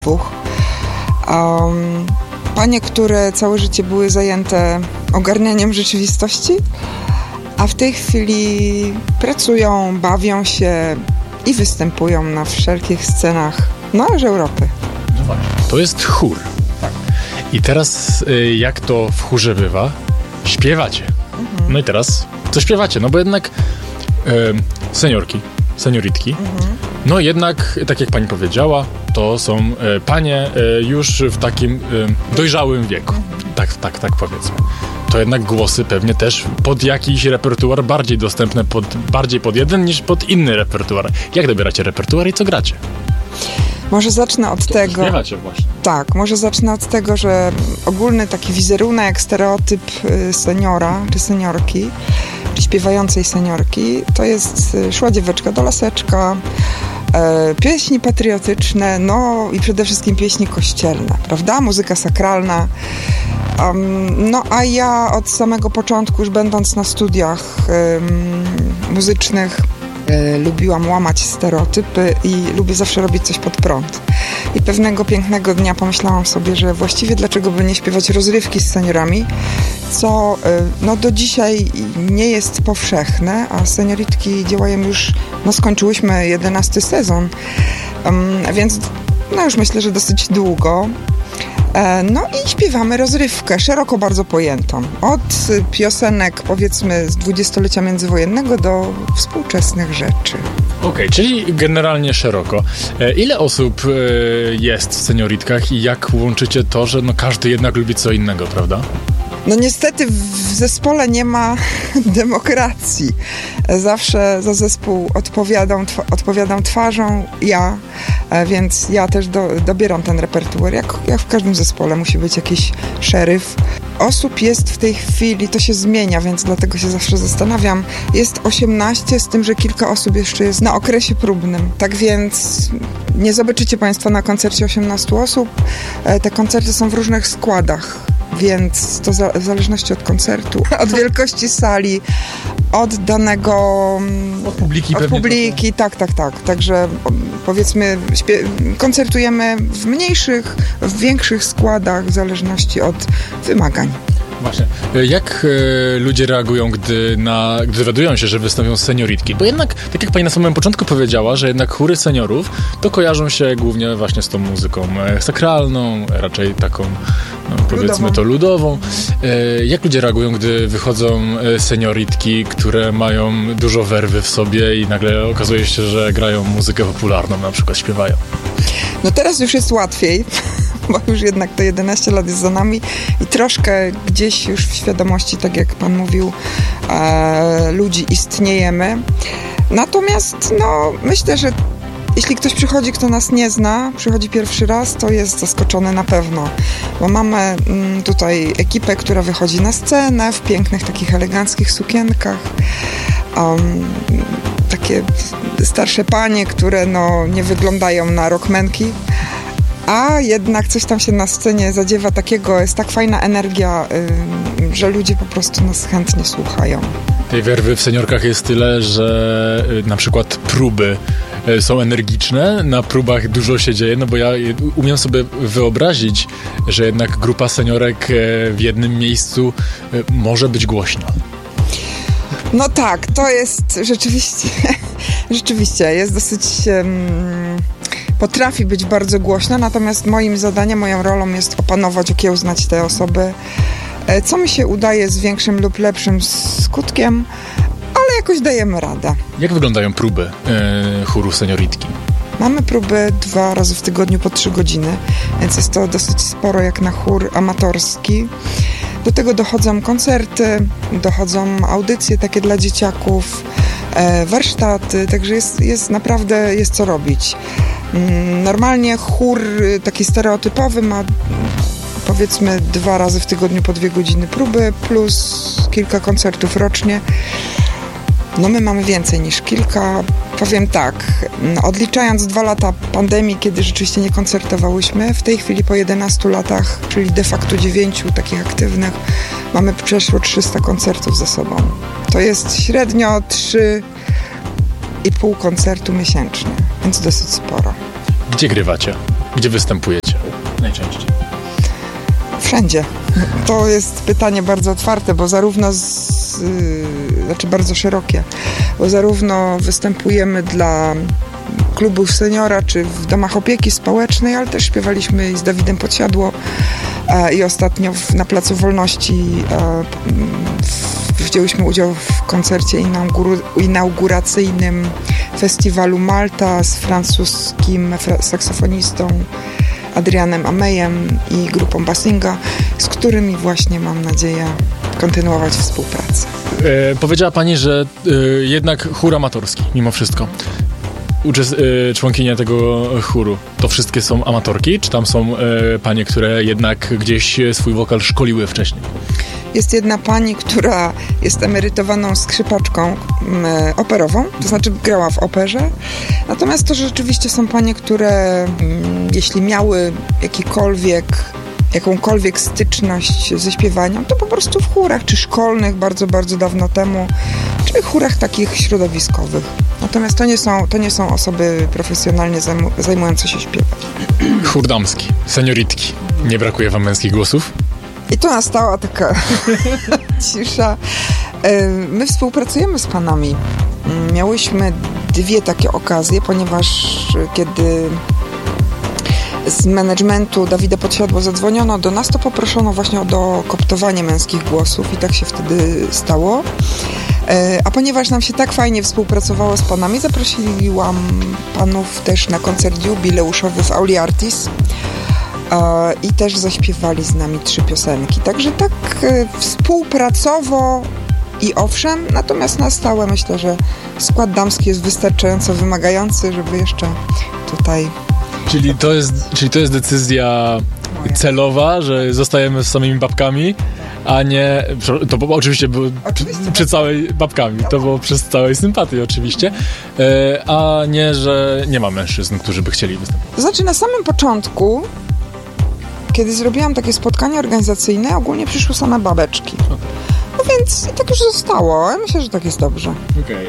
dwóch. Panie, które całe życie były zajęte ogarnianiem rzeczywistości, a w tej chwili pracują, bawią się i występują na wszelkich scenach Europy. No właśnie. To jest chór. Tak. I teraz jak to w chórze bywa? Śpiewacie. No i teraz co śpiewacie? No bo jednak senioritki, no jednak, tak jak pani powiedziała, to są panie już w takim dojrzałym wieku. Tak powiedzmy. To jednak głosy pewnie też pod jakiś repertuar bardziej dostępne, bardziej pod jeden niż pod inny repertuar. Jak dobieracie repertuar i co gracie? Może zacznę od tego... Śpiewacie właśnie. Tak, może zacznę od tego, że ogólny taki wizerunek, stereotyp seniora czy seniorki, czy śpiewającej seniorki, to jest szła dzieweczka do laseczka, pieśni patriotyczne, no i przede wszystkim pieśni kościelne, prawda? Muzyka sakralna. No a ja od samego początku, już będąc na studiach muzycznych, lubiłam łamać stereotypy i lubię zawsze robić coś pod prąd. I pewnego pięknego dnia pomyślałam sobie, że właściwie dlaczego by nie śpiewać rozrywki z seniorami, co do dzisiaj nie jest powszechne, a senioritki działają już, skończyłyśmy 11 sezon, więc już myślę, że dosyć długo. No i śpiewamy rozrywkę, szeroko bardzo pojętą. Od piosenek, powiedzmy, z dwudziestolecia międzywojennego do współczesnych rzeczy. Okej, czyli generalnie szeroko. Ile osób jest w senioritkach i jak łączycie to, że każdy jednak lubi co innego, prawda? No niestety w zespole nie ma demokracji. Zawsze za zespół odpowiadam twarzą ja, więc ja też dobieram ten repertuar. Jak w każdym zespole musi być jakiś szeryf. Osób jest w tej chwili, to się zmienia, więc dlatego się zawsze zastanawiam. Jest 18, z tym, że kilka osób jeszcze jest na okresie próbnym. Tak więc nie zobaczycie Państwa na koncercie 18 osób. Te koncerty są w różnych składach. Więc to w zależności od koncertu, od wielkości sali, od danego... Od publiki. Tak. Także powiedzmy, koncertujemy w mniejszych, w większych składach, w zależności od wymagań. Właśnie. Jak ludzie reagują, gdy dowiadują się, że wystąpią senioritki? Bo jednak, tak jak pani na samym początku powiedziała, że jednak chóry seniorów to kojarzą się głównie właśnie z tą muzyką sakralną, raczej taką, powiedzmy to ludową. Jak ludzie reagują, gdy wychodzą senioritki, które mają dużo werwy w sobie i nagle okazuje się, że grają muzykę popularną, na przykład śpiewają? No teraz już jest łatwiej, bo już jednak te 11 lat jest za nami i troszkę gdzieś już w świadomości, tak jak pan mówił, ludzi istniejemy. Natomiast myślę, że jeśli ktoś przychodzi, kto nas nie zna, przychodzi pierwszy raz, to jest zaskoczony na pewno, bo mamy tutaj ekipę, która wychodzi na scenę w pięknych, takich eleganckich sukienkach. Takie starsze panie, które nie wyglądają na rockmanki, a jednak coś tam się na scenie zadziewa takiego, jest tak fajna energia, że ludzie po prostu nas chętnie słuchają. Tej werwy w seniorkach jest tyle, że na przykład próby są energiczne, na próbach dużo się dzieje, bo ja umiem sobie wyobrazić, że jednak grupa seniorek w jednym miejscu może być głośna. No tak, to jest rzeczywiście jest dosyć... potrafi być bardzo głośna, natomiast moim zadaniem, moją rolą jest opanować, okiełznać te osoby, co mi się udaje z większym lub lepszym skutkiem, ale jakoś dajemy radę. Jak wyglądają próby chóru senioritki? Mamy próby 2 razy w tygodniu po 3 godziny, więc jest to dosyć sporo jak na chór amatorski. Do tego dochodzą koncerty, dochodzą audycje takie dla dzieciaków, warsztaty, także jest naprawdę co robić. Normalnie chór taki stereotypowy ma powiedzmy 2 razy w tygodniu po 2 godziny próby plus kilka koncertów rocznie. My mamy więcej niż kilka. Powiem tak, odliczając 2 lata pandemii, kiedy rzeczywiście nie koncertowałyśmy, w tej chwili po 11 latach, czyli de facto 9 takich aktywnych, mamy przeszło 300 koncertów za sobą. To jest średnio 3,5 koncertu miesięcznie, więc dosyć sporo. Gdzie grywacie? Gdzie występujecie najczęściej? Wszędzie. To jest pytanie bardzo otwarte, bo zarówno bardzo szerokie, bo zarówno występujemy dla klubów seniora, czy w domach opieki społecznej, ale też śpiewaliśmy z Dawidem Podsiadło i ostatnio na Placu Wolności wzięłyśmy udział w koncercie inauguracyjnym festiwalu Malta z francuskim saksofonistą Adrianem Amejem i grupą Basinga, z którymi właśnie mam nadzieję kontynuować współpracę. Powiedziała pani, że jednak chór amatorski, mimo wszystko. Członkinie tego chóru, to wszystkie są amatorki, czy tam są panie, które jednak gdzieś swój wokal szkoliły wcześniej? Jest jedna pani, która jest emerytowaną skrzypaczką operową, to znaczy grała w operze. Natomiast to rzeczywiście są panie, które jeśli miały jakąkolwiek styczność ze śpiewaniem, to po prostu w chórach, czy szkolnych bardzo, bardzo dawno temu, czy chórach takich środowiskowych. Natomiast to nie są osoby profesjonalnie zajmujące się śpiewem. Chór damski, senioritki. Nie brakuje wam męskich głosów? I tu nastała taka cisza. My współpracujemy z panami. Miałyśmy 2 takie okazje, ponieważ kiedy z managementu Dawida Podsiadło zadzwoniono do nas, to poproszono właśnie o dokoptowanie męskich głosów i tak się wtedy stało. A ponieważ nam się tak fajnie współpracowało z panami, zaprosiłam panów też na koncert jubileuszowy w Auli Artis i też zaśpiewali z nami 3 piosenki. Także tak współpracowo i owszem, natomiast na stałe myślę, że skład damski jest wystarczająco wymagający, żeby jeszcze tutaj... Czyli to jest decyzja celowa, że zostajemy z samymi babkami, a nie... To było oczywiście przy całej babkami, to było przez całej sympatii oczywiście, a nie, że nie ma mężczyzn, którzy by chcieli występować. To znaczy na samym początku, kiedy zrobiłam takie spotkanie organizacyjne, ogólnie przyszły same babeczki. No więc i tak już zostało. Ja myślę, że tak jest dobrze. Okej.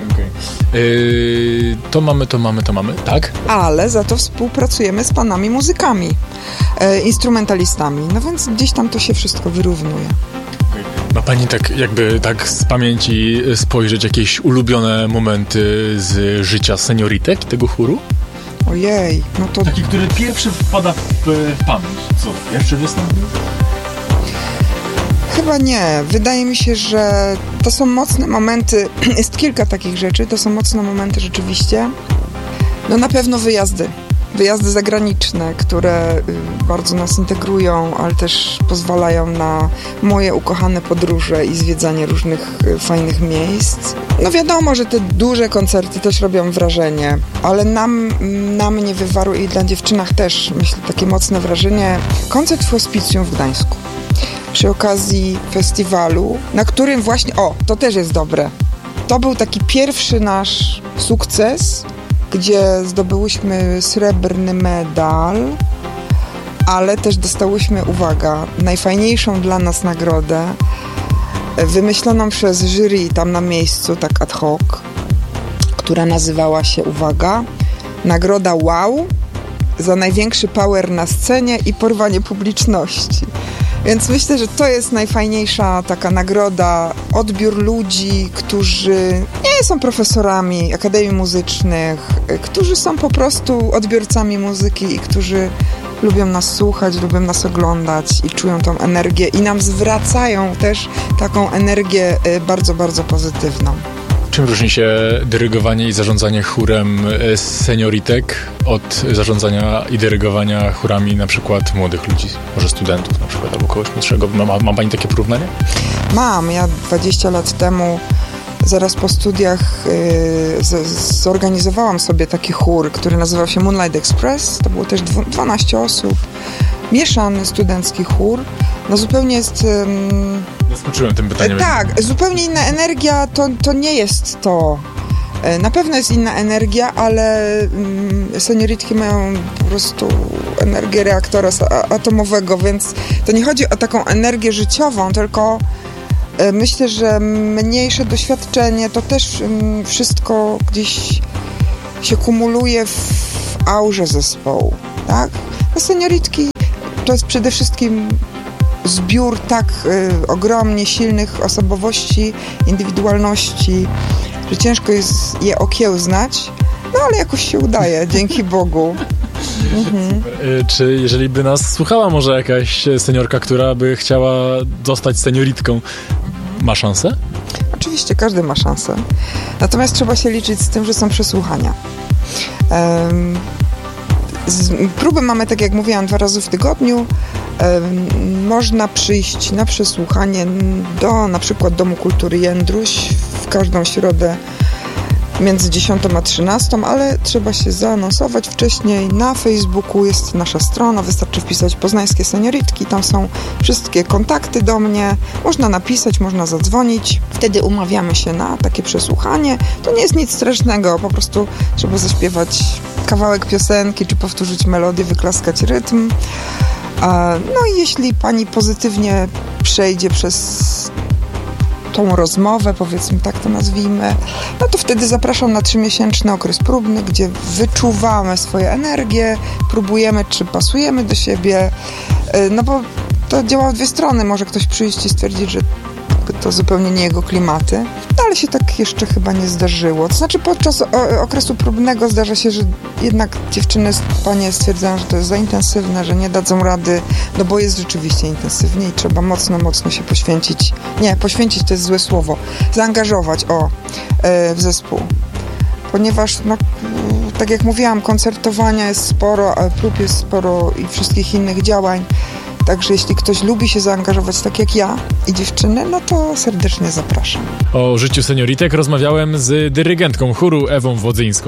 To mamy, tak? Ale za to współpracujemy z panami muzykami, instrumentalistami. No więc gdzieś tam to się wszystko wyrównuje. Ma pani tak z pamięci spojrzeć jakieś ulubione momenty z życia senioritek tego chóru? Ojej, no to... Taki, który pierwszy wpada w pamięć. Co? Pierwszy występ był? Chyba nie. Wydaje mi się, że to są mocne momenty. Jest kilka takich rzeczy. To są mocne momenty rzeczywiście. No na pewno wyjazdy zagraniczne, które bardzo nas integrują, ale też pozwalają na moje ukochane podróże i zwiedzanie różnych fajnych miejsc. No wiadomo, że te duże koncerty też robią wrażenie, ale na mnie wywarły i dla dziewczynach też, myślę, takie mocne wrażenie koncert w Hospicjum w Gdańsku. Przy okazji festiwalu, na którym właśnie, to też jest dobre. To był taki pierwszy nasz sukces, gdzie zdobyłyśmy srebrny medal, ale też dostałyśmy, uwaga, najfajniejszą dla nas nagrodę, wymyśloną przez jury tam na miejscu, tak ad hoc, która nazywała się, uwaga, Nagroda Wow za największy power na scenie i porwanie publiczności. Więc myślę, że to jest najfajniejsza taka nagroda, odbiór ludzi, którzy nie są profesorami akademii muzycznych, którzy są po prostu odbiorcami muzyki i którzy lubią nas słuchać, lubią nas oglądać i czują tą energię i nam zwracają też taką energię bardzo, bardzo pozytywną. Czym różni się dyrygowanie i zarządzanie chórem senioritek od zarządzania i dyrygowania chórami na przykład młodych ludzi, może studentów na przykład, albo kogoś młodszego? Ma pani takie porównanie? Mam. Ja 20 lat temu, zaraz po studiach, zorganizowałam sobie taki chór, który nazywał się Moonlight Express. To było też 12 osób. Mieszany studencki chór. No zupełnie jest... Zaskoczyłem tym pytaniem. Tak, zupełnie inna energia, to nie jest to. Na pewno jest inna energia, ale senioritki mają po prostu energię reaktora atomowego, więc to nie chodzi o taką energię życiową, tylko myślę, że mniejsze doświadczenie to też wszystko gdzieś się kumuluje w aurze zespołu, tak? Bo senioritki to jest przede wszystkim zbiór tak ogromnie silnych osobowości, indywidualności, że ciężko jest je okiełznać, no ale jakoś się udaje, dzięki Bogu. Czy jeżeli by nas słuchała może jakaś seniorka, która by chciała zostać senioritką, ma szansę? Oczywiście, każdy ma szansę. Natomiast trzeba się liczyć z tym, że są przesłuchania. Próby mamy, tak jak mówiłam, 2 razy w tygodniu. Można przyjść na przesłuchanie do na przykład Domu Kultury Jędruś w każdą środę między 10 a 13, ale trzeba się zaanonsować wcześniej. Na Facebooku jest nasza strona, wystarczy wpisać Poznańskie Senioritki, tam są wszystkie kontakty do mnie, można napisać, można zadzwonić, wtedy umawiamy się na takie przesłuchanie. To nie jest nic strasznego, po prostu trzeba zaśpiewać kawałek piosenki, czy powtórzyć melodię, wyklaskać rytm. No i jeśli pani pozytywnie przejdzie przez tą rozmowę, powiedzmy tak to nazwijmy, no to wtedy zapraszam na 3-miesięczny okres próbny, gdzie wyczuwamy swoje energie, próbujemy, czy pasujemy do siebie, no bo to działa w 2 strony. Może ktoś przyjść i stwierdzić, że to zupełnie nie jego klimaty, no ale się tak jeszcze chyba nie zdarzyło. To znaczy podczas okresu próbnego zdarza się, że jednak dziewczyny, panie stwierdzają, że to jest za intensywne, że nie dadzą rady, no bo jest rzeczywiście intensywnie i trzeba mocno się poświęcić. Nie, poświęcić to jest złe słowo. Zaangażować, w zespół. Ponieważ, no, tak jak mówiłam, koncertowania jest sporo, a prób jest sporo i wszystkich innych działań. Także jeśli ktoś lubi się zaangażować tak jak ja i dziewczyny, no to serdecznie zapraszam. O życiu senioritek rozmawiałem z dyrygentką chóru Ewą Wodzyńską.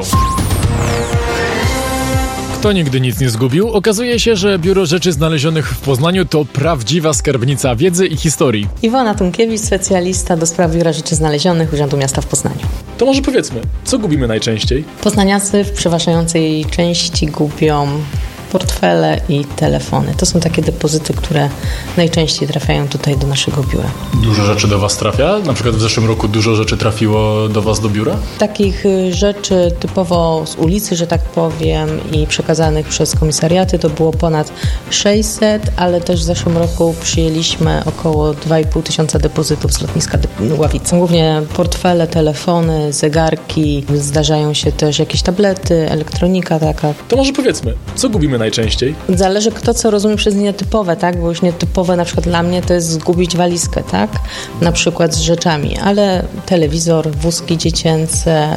Kto nigdy nic nie zgubił? Okazuje się, że Biuro Rzeczy Znalezionych w Poznaniu to prawdziwa skarbnica wiedzy i historii. Iwona Tunkiewicz, specjalista do spraw Biura Rzeczy Znalezionych Urzędu Miasta w Poznaniu. To może powiedzmy, co gubimy najczęściej? Poznaniacy w przeważającej części gubią portfele i telefony. To są takie depozyty, które najczęściej trafiają tutaj do naszego biura. Dużo rzeczy do Was trafia? Na przykład w zeszłym roku dużo rzeczy trafiło do Was do biura? Takich rzeczy typowo z ulicy, że tak powiem, i przekazanych przez komisariaty to było ponad 600, ale też w zeszłym roku przyjęliśmy około 2500 depozytów z lotniska Ławica. Głównie portfele, telefony, zegarki, zdarzają się też jakieś tablety, elektronika taka. To może powiedzmy, co gubimy najczęściej? Zależy kto co rozumie przez nietypowe, tak? Bo już nietypowe na przykład dla mnie to jest zgubić walizkę, tak? Na przykład z rzeczami, ale telewizor, wózki dziecięce,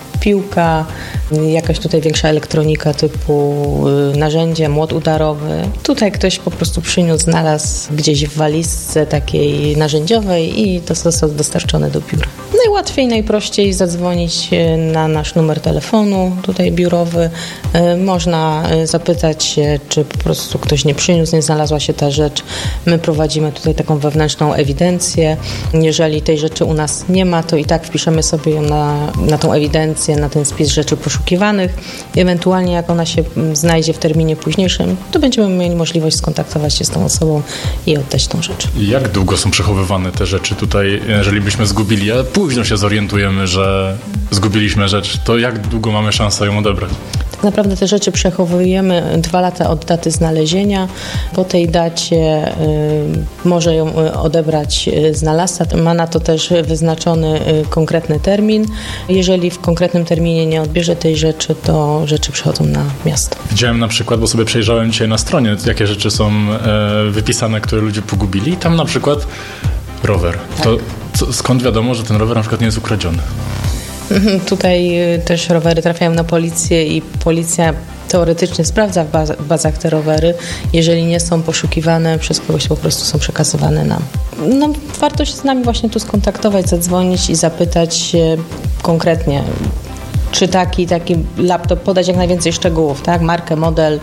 piłka, jakaś tutaj większa elektronika typu narzędzie, młot udarowy. Tutaj ktoś po prostu przyniósł, znalazł gdzieś w walizce takiej narzędziowej i to zostało dostarczone do biura. Najłatwiej, najprościej zadzwonić na nasz numer telefonu, tutaj biurowy. Można zapytać się, czy po prostu ktoś nie przyniósł, nie znalazła się ta rzecz. My prowadzimy tutaj taką wewnętrzną ewidencję. Jeżeli tej rzeczy u nas nie ma, to i tak wpiszemy sobie ją na tą ewidencję, na ten spis rzeczy poszukiwanych. Ewentualnie jak ona się znajdzie w terminie późniejszym, to będziemy mieli możliwość skontaktować się z tą osobą i oddać tą rzecz. Jak długo są przechowywane te rzeczy tutaj, jeżeli byśmy zgubili, a późno się zorientujemy, że zgubiliśmy rzecz, to jak długo mamy szansę ją odebrać? Tak naprawdę te rzeczy przechowujemy 2 lata od daty znalezienia. Po tej dacie może ją odebrać znalazca. Ma na to też wyznaczony konkretny termin. Jeżeli w konkretnym terminie nie odbierze tej rzeczy, to rzeczy przychodzą na miasto. Widziałem na przykład, bo sobie przejrzałem dzisiaj na stronie, jakie rzeczy są wypisane, które ludzie pogubili. Tam na przykład rower. To skąd wiadomo, że ten rower na przykład nie jest ukradziony? Tutaj też rowery trafiają na policję i policja teoretycznie sprawdza w bazach te rowery. Jeżeli nie są poszukiwane przez kogoś, po prostu są przekazywane nam. No, warto się z nami właśnie tu skontaktować, zadzwonić i zapytać się konkretnie, czy taki laptop, podać jak najwięcej szczegółów, tak? Markę, model,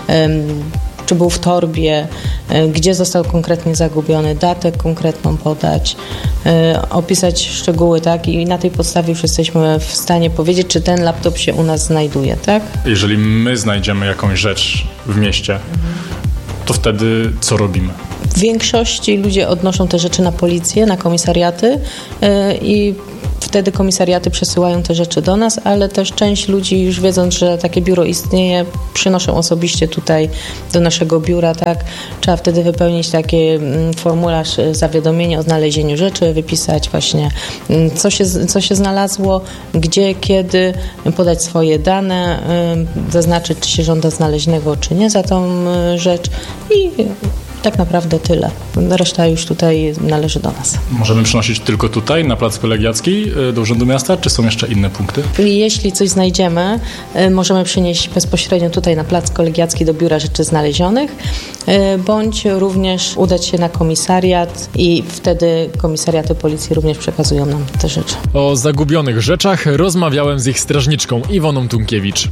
czy był w torbie, gdzie został konkretnie zagubiony, datę konkretną podać, opisać szczegóły, tak? I na tej podstawie już jesteśmy w stanie powiedzieć, czy ten laptop się u nas znajduje, tak? Jeżeli my znajdziemy jakąś rzecz w mieście, to wtedy co robimy? W większości ludzie odnoszą te rzeczy na policję, na komisariaty i w wtedy komisariaty przesyłają te rzeczy do nas, ale też część ludzi już wiedząc, że takie biuro istnieje, przynoszą osobiście tutaj do naszego biura, tak? Trzeba wtedy wypełnić taki formularz zawiadomienia o znalezieniu rzeczy, wypisać właśnie co się znalazło, gdzie, kiedy, podać swoje dane, zaznaczyć, czy się żąda znaleźnego, czy nie za tą rzecz i tak naprawdę tyle. Reszta już tutaj należy do nas. Możemy przynosić tylko tutaj, na Plac Kolegiacki, do Urzędu Miasta, czy są jeszcze inne punkty? Jeśli coś znajdziemy, możemy przynieść bezpośrednio tutaj na Plac Kolegiacki do Biura Rzeczy Znalezionych, bądź również udać się na komisariat i wtedy komisariaty policji również przekazują nam te rzeczy. O zagubionych rzeczach rozmawiałem z ich strażniczką Iwoną Tunkiewicz.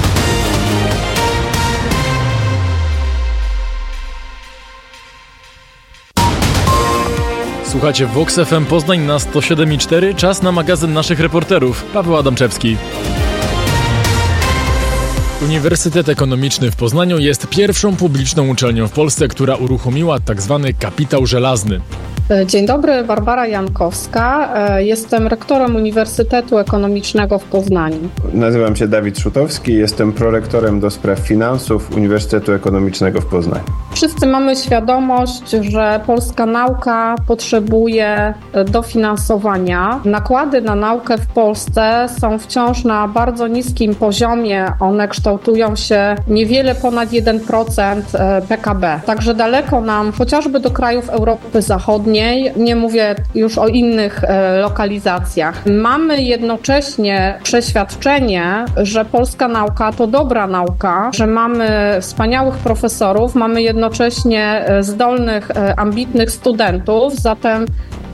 Słuchajcie Vox FM Poznań na 107,4. Czas na magazyn naszych reporterów. Paweł Adamczewski. Uniwersytet Ekonomiczny w Poznaniu jest pierwszą publiczną uczelnią w Polsce, która uruchomiła tzw. kapitał żelazny. Dzień dobry, Barbara Jankowska. Jestem rektorem Uniwersytetu Ekonomicznego w Poznaniu. Nazywam się Dawid Szutowski, jestem prorektorem do spraw finansów Uniwersytetu Ekonomicznego w Poznaniu. Wszyscy mamy świadomość, że polska nauka potrzebuje dofinansowania. Nakłady na naukę w Polsce są wciąż na bardzo niskim poziomie. One kształtują się niewiele ponad 1% PKB. Także daleko nam, chociażby do krajów Europy Zachodniej, nie mówię już o innych lokalizacjach. Mamy jednocześnie przeświadczenie, że polska nauka to dobra nauka, że mamy wspaniałych profesorów, mamy jednocześnie zdolnych, ambitnych studentów, zatem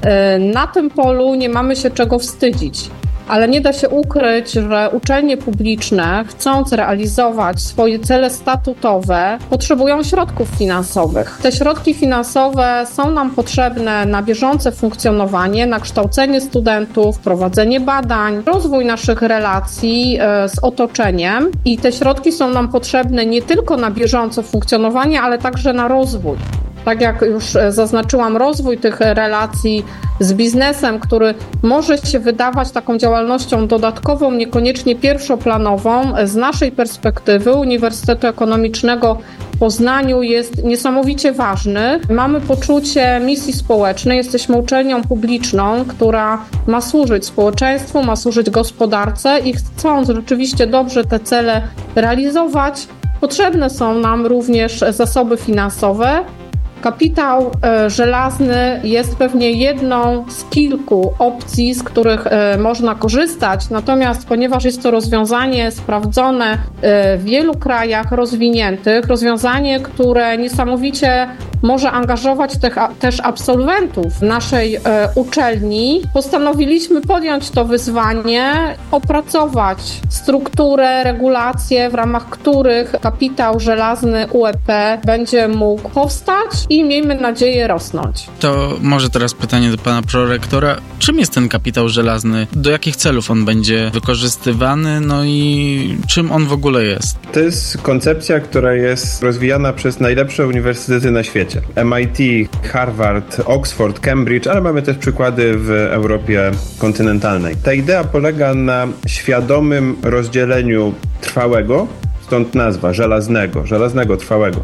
na tym polu nie mamy się czego wstydzić. Ale nie da się ukryć, że uczelnie publiczne, chcąc realizować swoje cele statutowe, potrzebują środków finansowych. Te środki finansowe są nam potrzebne na bieżące funkcjonowanie, na kształcenie studentów, prowadzenie badań, rozwój naszych relacji z otoczeniem i te środki są nam potrzebne nie tylko na bieżące funkcjonowanie, ale także na rozwój. Tak jak już zaznaczyłam, rozwój tych relacji z biznesem, który może się wydawać taką działalnością dodatkową, niekoniecznie pierwszoplanową, z naszej perspektywy Uniwersytetu Ekonomicznego w Poznaniu jest niesamowicie ważny. Mamy poczucie misji społecznej, jesteśmy uczelnią publiczną, która ma służyć społeczeństwu, ma służyć gospodarce i chcąc rzeczywiście dobrze te cele realizować, potrzebne są nam również zasoby finansowe. Kapitał żelazny jest pewnie jedną z kilku opcji, z których można korzystać, natomiast ponieważ jest to rozwiązanie sprawdzone w wielu krajach rozwiniętych, rozwiązanie, które niesamowicie może angażować też absolwentów naszej uczelni, postanowiliśmy podjąć to wyzwanie, opracować strukturę, regulacje, w ramach których kapitał żelazny UEP będzie mógł powstać i miejmy nadzieję rosnąć. To może teraz pytanie do pana prorektora. Czym jest ten kapitał żelazny? Do jakich celów on będzie wykorzystywany? No i czym on w ogóle jest? To jest koncepcja, która jest rozwijana przez najlepsze uniwersytety na świecie. MIT, Harvard, Oxford, Cambridge, ale mamy też przykłady w Europie kontynentalnej. Ta idea polega na świadomym rozdzieleniu trwałego, stąd nazwa żelaznego trwałego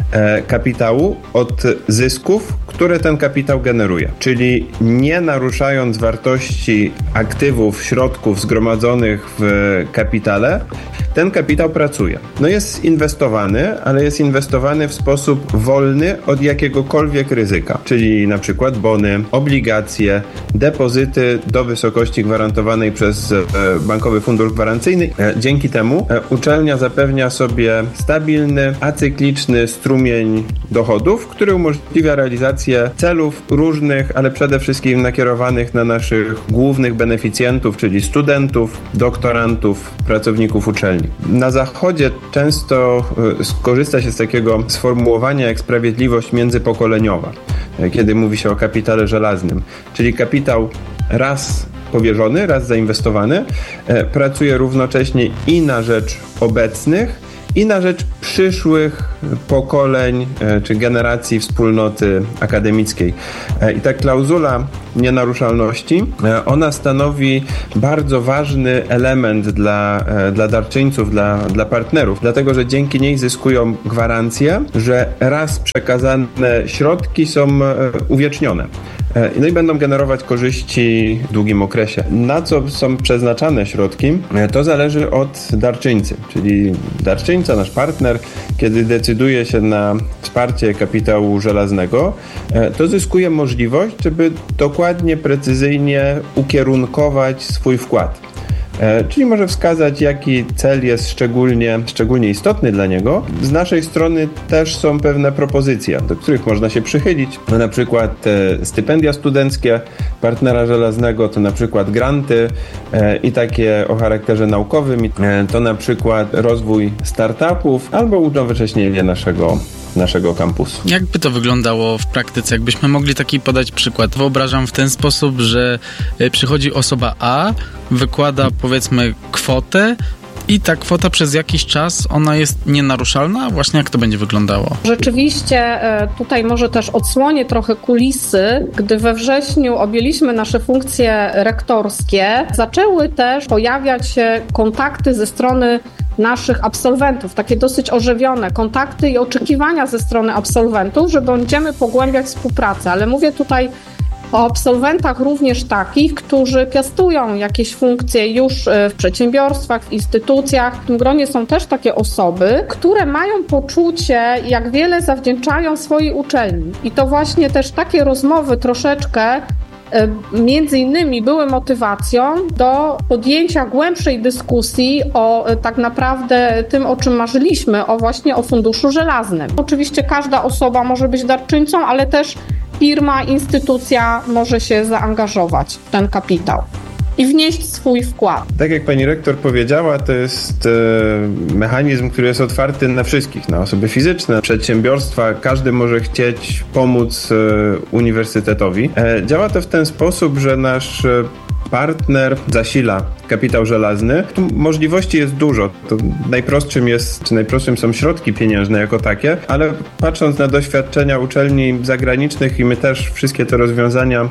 kapitału od zysków, które ten kapitał generuje. Czyli nie naruszając wartości aktywów, środków zgromadzonych w kapitale, ten kapitał pracuje. No jest inwestowany, ale jest inwestowany w sposób wolny od jakiegokolwiek ryzyka, czyli na przykład bony, obligacje, depozyty do wysokości gwarantowanej przez Bankowy Fundusz Gwarancyjny. Dzięki temu uczelnia zapewnia sobie stabilny, acykliczny strumień dochodów, który umożliwia realizację celów różnych, ale przede wszystkim nakierowanych na naszych głównych beneficjentów, czyli studentów, doktorantów, pracowników uczelni. Na Zachodzie często korzysta się z takiego sformułowania jak sprawiedliwość międzypokoleniowa, kiedy mówi się o kapitale żelaznym, czyli kapitał raz powierzony, raz zainwestowany, pracuje równocześnie i na rzecz obecnych, i na rzecz przyszłych pokoleń czy generacji wspólnoty akademickiej. I ta klauzula nienaruszalności, ona stanowi bardzo ważny element dla darczyńców, dla partnerów, dlatego że dzięki niej zyskują gwarancję, że raz przekazane środki są uwiecznione. No i będą generować korzyści w długim okresie. Na co są przeznaczane środki, to zależy od darczyńcy, czyli darczyńca, nasz partner, kiedy decyduje się na wsparcie kapitału żelaznego, to zyskuje możliwość, żeby dokładnie, precyzyjnie ukierunkować swój wkład. Czyli może wskazać, jaki cel jest szczególnie istotny dla niego. Z naszej strony też są pewne propozycje, do których można się przychylić. Na przykład stypendia studenckie partnera żelaznego, to na przykład granty i takie o charakterze naukowym, to na przykład rozwój startupów albo unowocześnienie naszego kampusu. Jakby to wyglądało w praktyce? Jakbyśmy mogli taki podać przykład? Wyobrażam w ten sposób, że przychodzi osoba A, wykłada powiedzmy kwotę i ta kwota przez jakiś czas ona jest nienaruszalna? Właśnie jak to będzie wyglądało? Rzeczywiście tutaj może też odsłonię trochę kulisy. Gdy we wrześniu objęliśmy nasze funkcje rektorskie, zaczęły też pojawiać się kontakty ze strony naszych absolwentów, takie dosyć ożywione kontakty i oczekiwania ze strony absolwentów, że będziemy pogłębiać współpracę, ale mówię tutaj o absolwentach również takich, którzy piastują jakieś funkcje już w przedsiębiorstwach, w instytucjach. W tym gronie są też takie osoby, które mają poczucie, jak wiele zawdzięczają swojej uczelni. I to właśnie też takie rozmowy troszeczkę między innymi były motywacją do podjęcia głębszej dyskusji o tak naprawdę tym, o czym marzyliśmy, o Funduszu Żelaznym. Oczywiście każda osoba może być darczyńcą, ale też firma, instytucja może się zaangażować w ten kapitał i wnieść swój wkład. Tak jak pani rektor powiedziała, to jest mechanizm, który jest otwarty na wszystkich, na osoby fizyczne, przedsiębiorstwa. Każdy może chcieć pomóc uniwersytetowi. Działa to w ten sposób, że nasz partner zasila kapitał żelazny. Tu możliwości jest dużo. To najprostszym są środki pieniężne jako takie, ale patrząc na doświadczenia uczelni zagranicznych i my też wszystkie te rozwiązania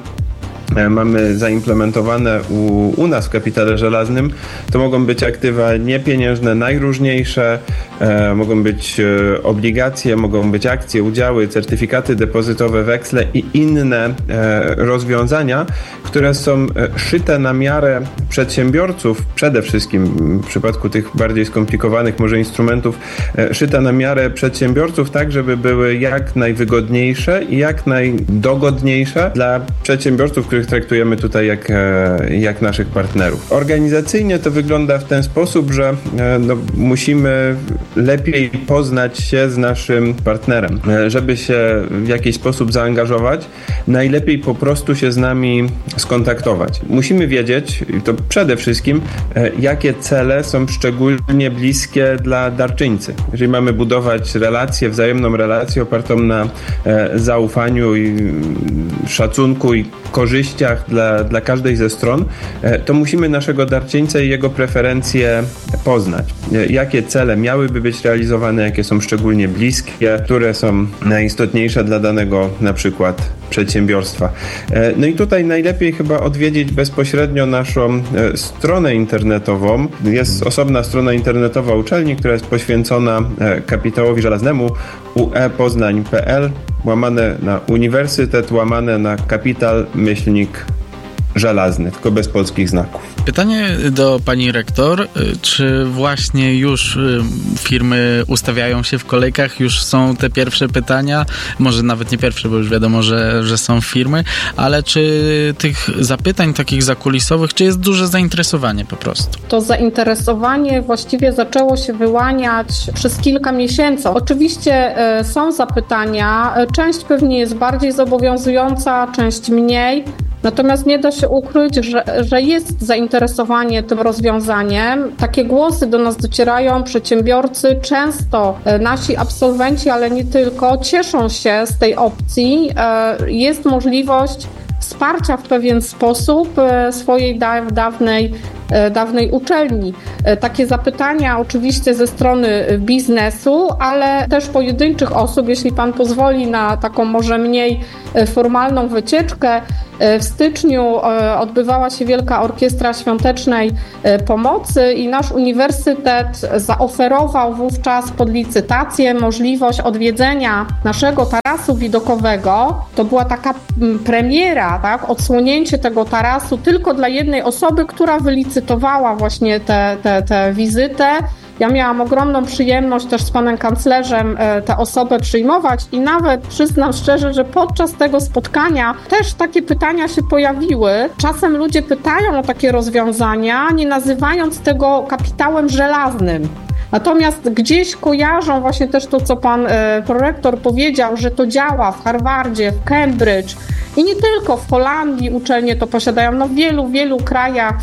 mamy zaimplementowane u nas w kapitale żelaznym, to mogą być aktywa niepieniężne, najróżniejsze, mogą być obligacje, mogą być akcje, udziały, certyfikaty depozytowe, weksle i inne rozwiązania, które są szyte na miarę przedsiębiorców, przede wszystkim w przypadku tych bardziej skomplikowanych może instrumentów, szyte na miarę przedsiębiorców tak, żeby były jak najwygodniejsze i jak najdogodniejsze dla przedsiębiorców, których traktujemy tutaj jak naszych partnerów. Organizacyjnie to wygląda w ten sposób, że musimy lepiej poznać się z naszym partnerem. Żeby się w jakiś sposób zaangażować, najlepiej po prostu się z nami skontaktować. Musimy wiedzieć, i to przede wszystkim, jakie cele są szczególnie bliskie dla darczyńcy. Jeżeli mamy budować wzajemną relację opartą na zaufaniu i szacunku i korzyściach dla każdej ze stron, to musimy naszego darczyńcę i jego preferencje poznać. Jakie cele miałyby być realizowane, jakie są szczególnie bliskie, które są najistotniejsze dla danego na przykład przedsiębiorstwa. No i tutaj najlepiej chyba odwiedzić bezpośrednio naszą stronę internetową. Jest osobna strona internetowa uczelni, która jest poświęcona kapitałowi żelaznemu uepoznań.pl /uniwersytet /kapital-żelazny, tylko bez polskich znaków. Pytanie do pani rektor, czy właśnie już firmy ustawiają się w kolejkach, już są te pierwsze pytania, może nawet nie pierwsze, bo już wiadomo, że są firmy, ale czy tych zapytań takich zakulisowych, czy jest duże zainteresowanie po prostu? To zainteresowanie właściwie zaczęło się wyłaniać przez kilka miesięcy. Oczywiście są zapytania, część pewnie jest bardziej zobowiązująca, część mniej. Natomiast nie da się ukryć, że jest zainteresowanie tym rozwiązaniem. Takie głosy do nas docierają, przedsiębiorcy, często nasi absolwenci, ale nie tylko, cieszą się z tej opcji. Jest możliwość wsparcia w pewien sposób swojej dawnej dawnej uczelni. Takie zapytania oczywiście ze strony biznesu, ale też pojedynczych osób, jeśli pan pozwoli na taką może mniej formalną wycieczkę. W styczniu odbywała się Wielka Orkiestra Świątecznej Pomocy i nasz uniwersytet zaoferował wówczas pod licytację możliwość odwiedzenia naszego tarasu widokowego. To była taka premiera, tak? Odsłonięcie tego tarasu tylko dla jednej osoby, która wylicytowała właśnie tę wizytę. Ja miałam ogromną przyjemność też z panem kanclerzem tę osobę przyjmować i nawet przyznam szczerze, że podczas tego spotkania też takie pytania się pojawiły. Czasem ludzie pytają o takie rozwiązania, nie nazywając tego kapitałem żelaznym. Natomiast gdzieś kojarzą właśnie też to, co pan prorektor powiedział, że to działa w Harvardzie, w Cambridge i nie tylko w Holandii uczelnie to posiadają, w wielu krajach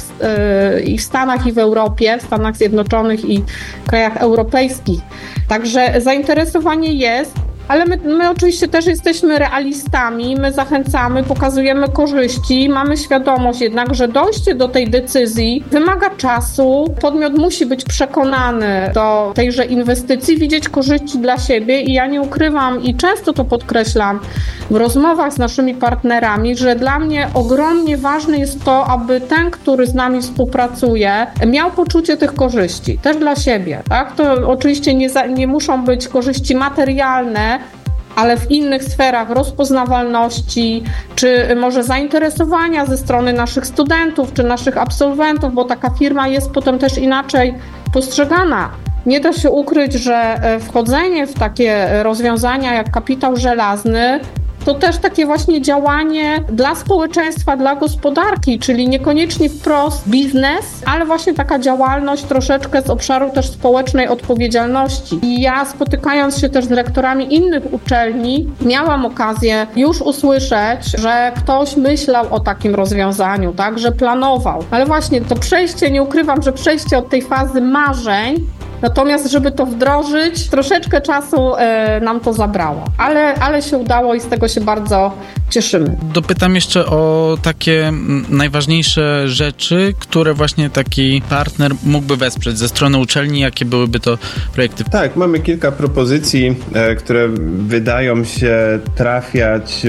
i w Stanach i w Europie, w Stanach Zjednoczonych i krajach europejskich. Także zainteresowanie jest. Ale my oczywiście też jesteśmy realistami, my zachęcamy, pokazujemy korzyści, mamy świadomość jednak, że dojście do tej decyzji wymaga czasu, podmiot musi być przekonany do tejże inwestycji, widzieć korzyści dla siebie i ja nie ukrywam i często to podkreślam w rozmowach z naszymi partnerami, że dla mnie ogromnie ważne jest to, aby ten, który z nami współpracuje, miał poczucie tych korzyści, też dla siebie, tak? To oczywiście nie muszą być korzyści materialne, ale w innych sferach rozpoznawalności, czy może zainteresowania ze strony naszych studentów, czy naszych absolwentów, bo taka firma jest potem też inaczej postrzegana. Nie da się ukryć, że wchodzenie w takie rozwiązania jak kapitał żelazny to też takie właśnie działanie dla społeczeństwa, dla gospodarki, czyli niekoniecznie wprost biznes, ale właśnie taka działalność troszeczkę z obszaru też społecznej odpowiedzialności. I ja spotykając się też z rektorami innych uczelni, miałam okazję już usłyszeć, że ktoś myślał o takim rozwiązaniu, tak, że planował. Ale właśnie to przejście, nie ukrywam, że przejście od tej fazy marzeń, natomiast żeby to wdrożyć, troszeczkę czasu nam to zabrało. Ale się udało i z tego się bardzo cieszymy. Dopytam jeszcze o takie najważniejsze rzeczy, które właśnie taki partner mógłby wesprzeć ze strony uczelni, jakie byłyby to projekty? Tak, mamy kilka propozycji, które wydają się trafiać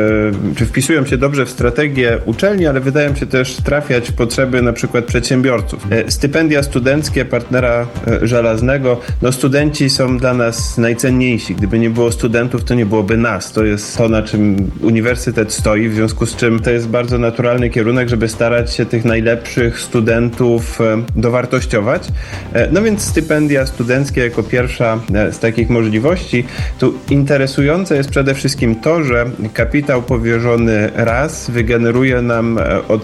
czy wpisują się dobrze w strategię uczelni, ale wydają się też trafiać w potrzeby na przykład przedsiębiorców. Stypendia studenckie partnera żelaznego, studenci są dla nas najcenniejsi. Gdyby nie było studentów, to nie byłoby nas. To jest to, na czym uniwersytet stoi, w związku z czym to jest bardzo naturalny kierunek, żeby starać się tych najlepszych studentów dowartościować. No więc stypendia studenckie jako pierwsza z takich możliwości. Tu interesujące jest przede wszystkim to, że kapitał powierzony raz wygeneruje nam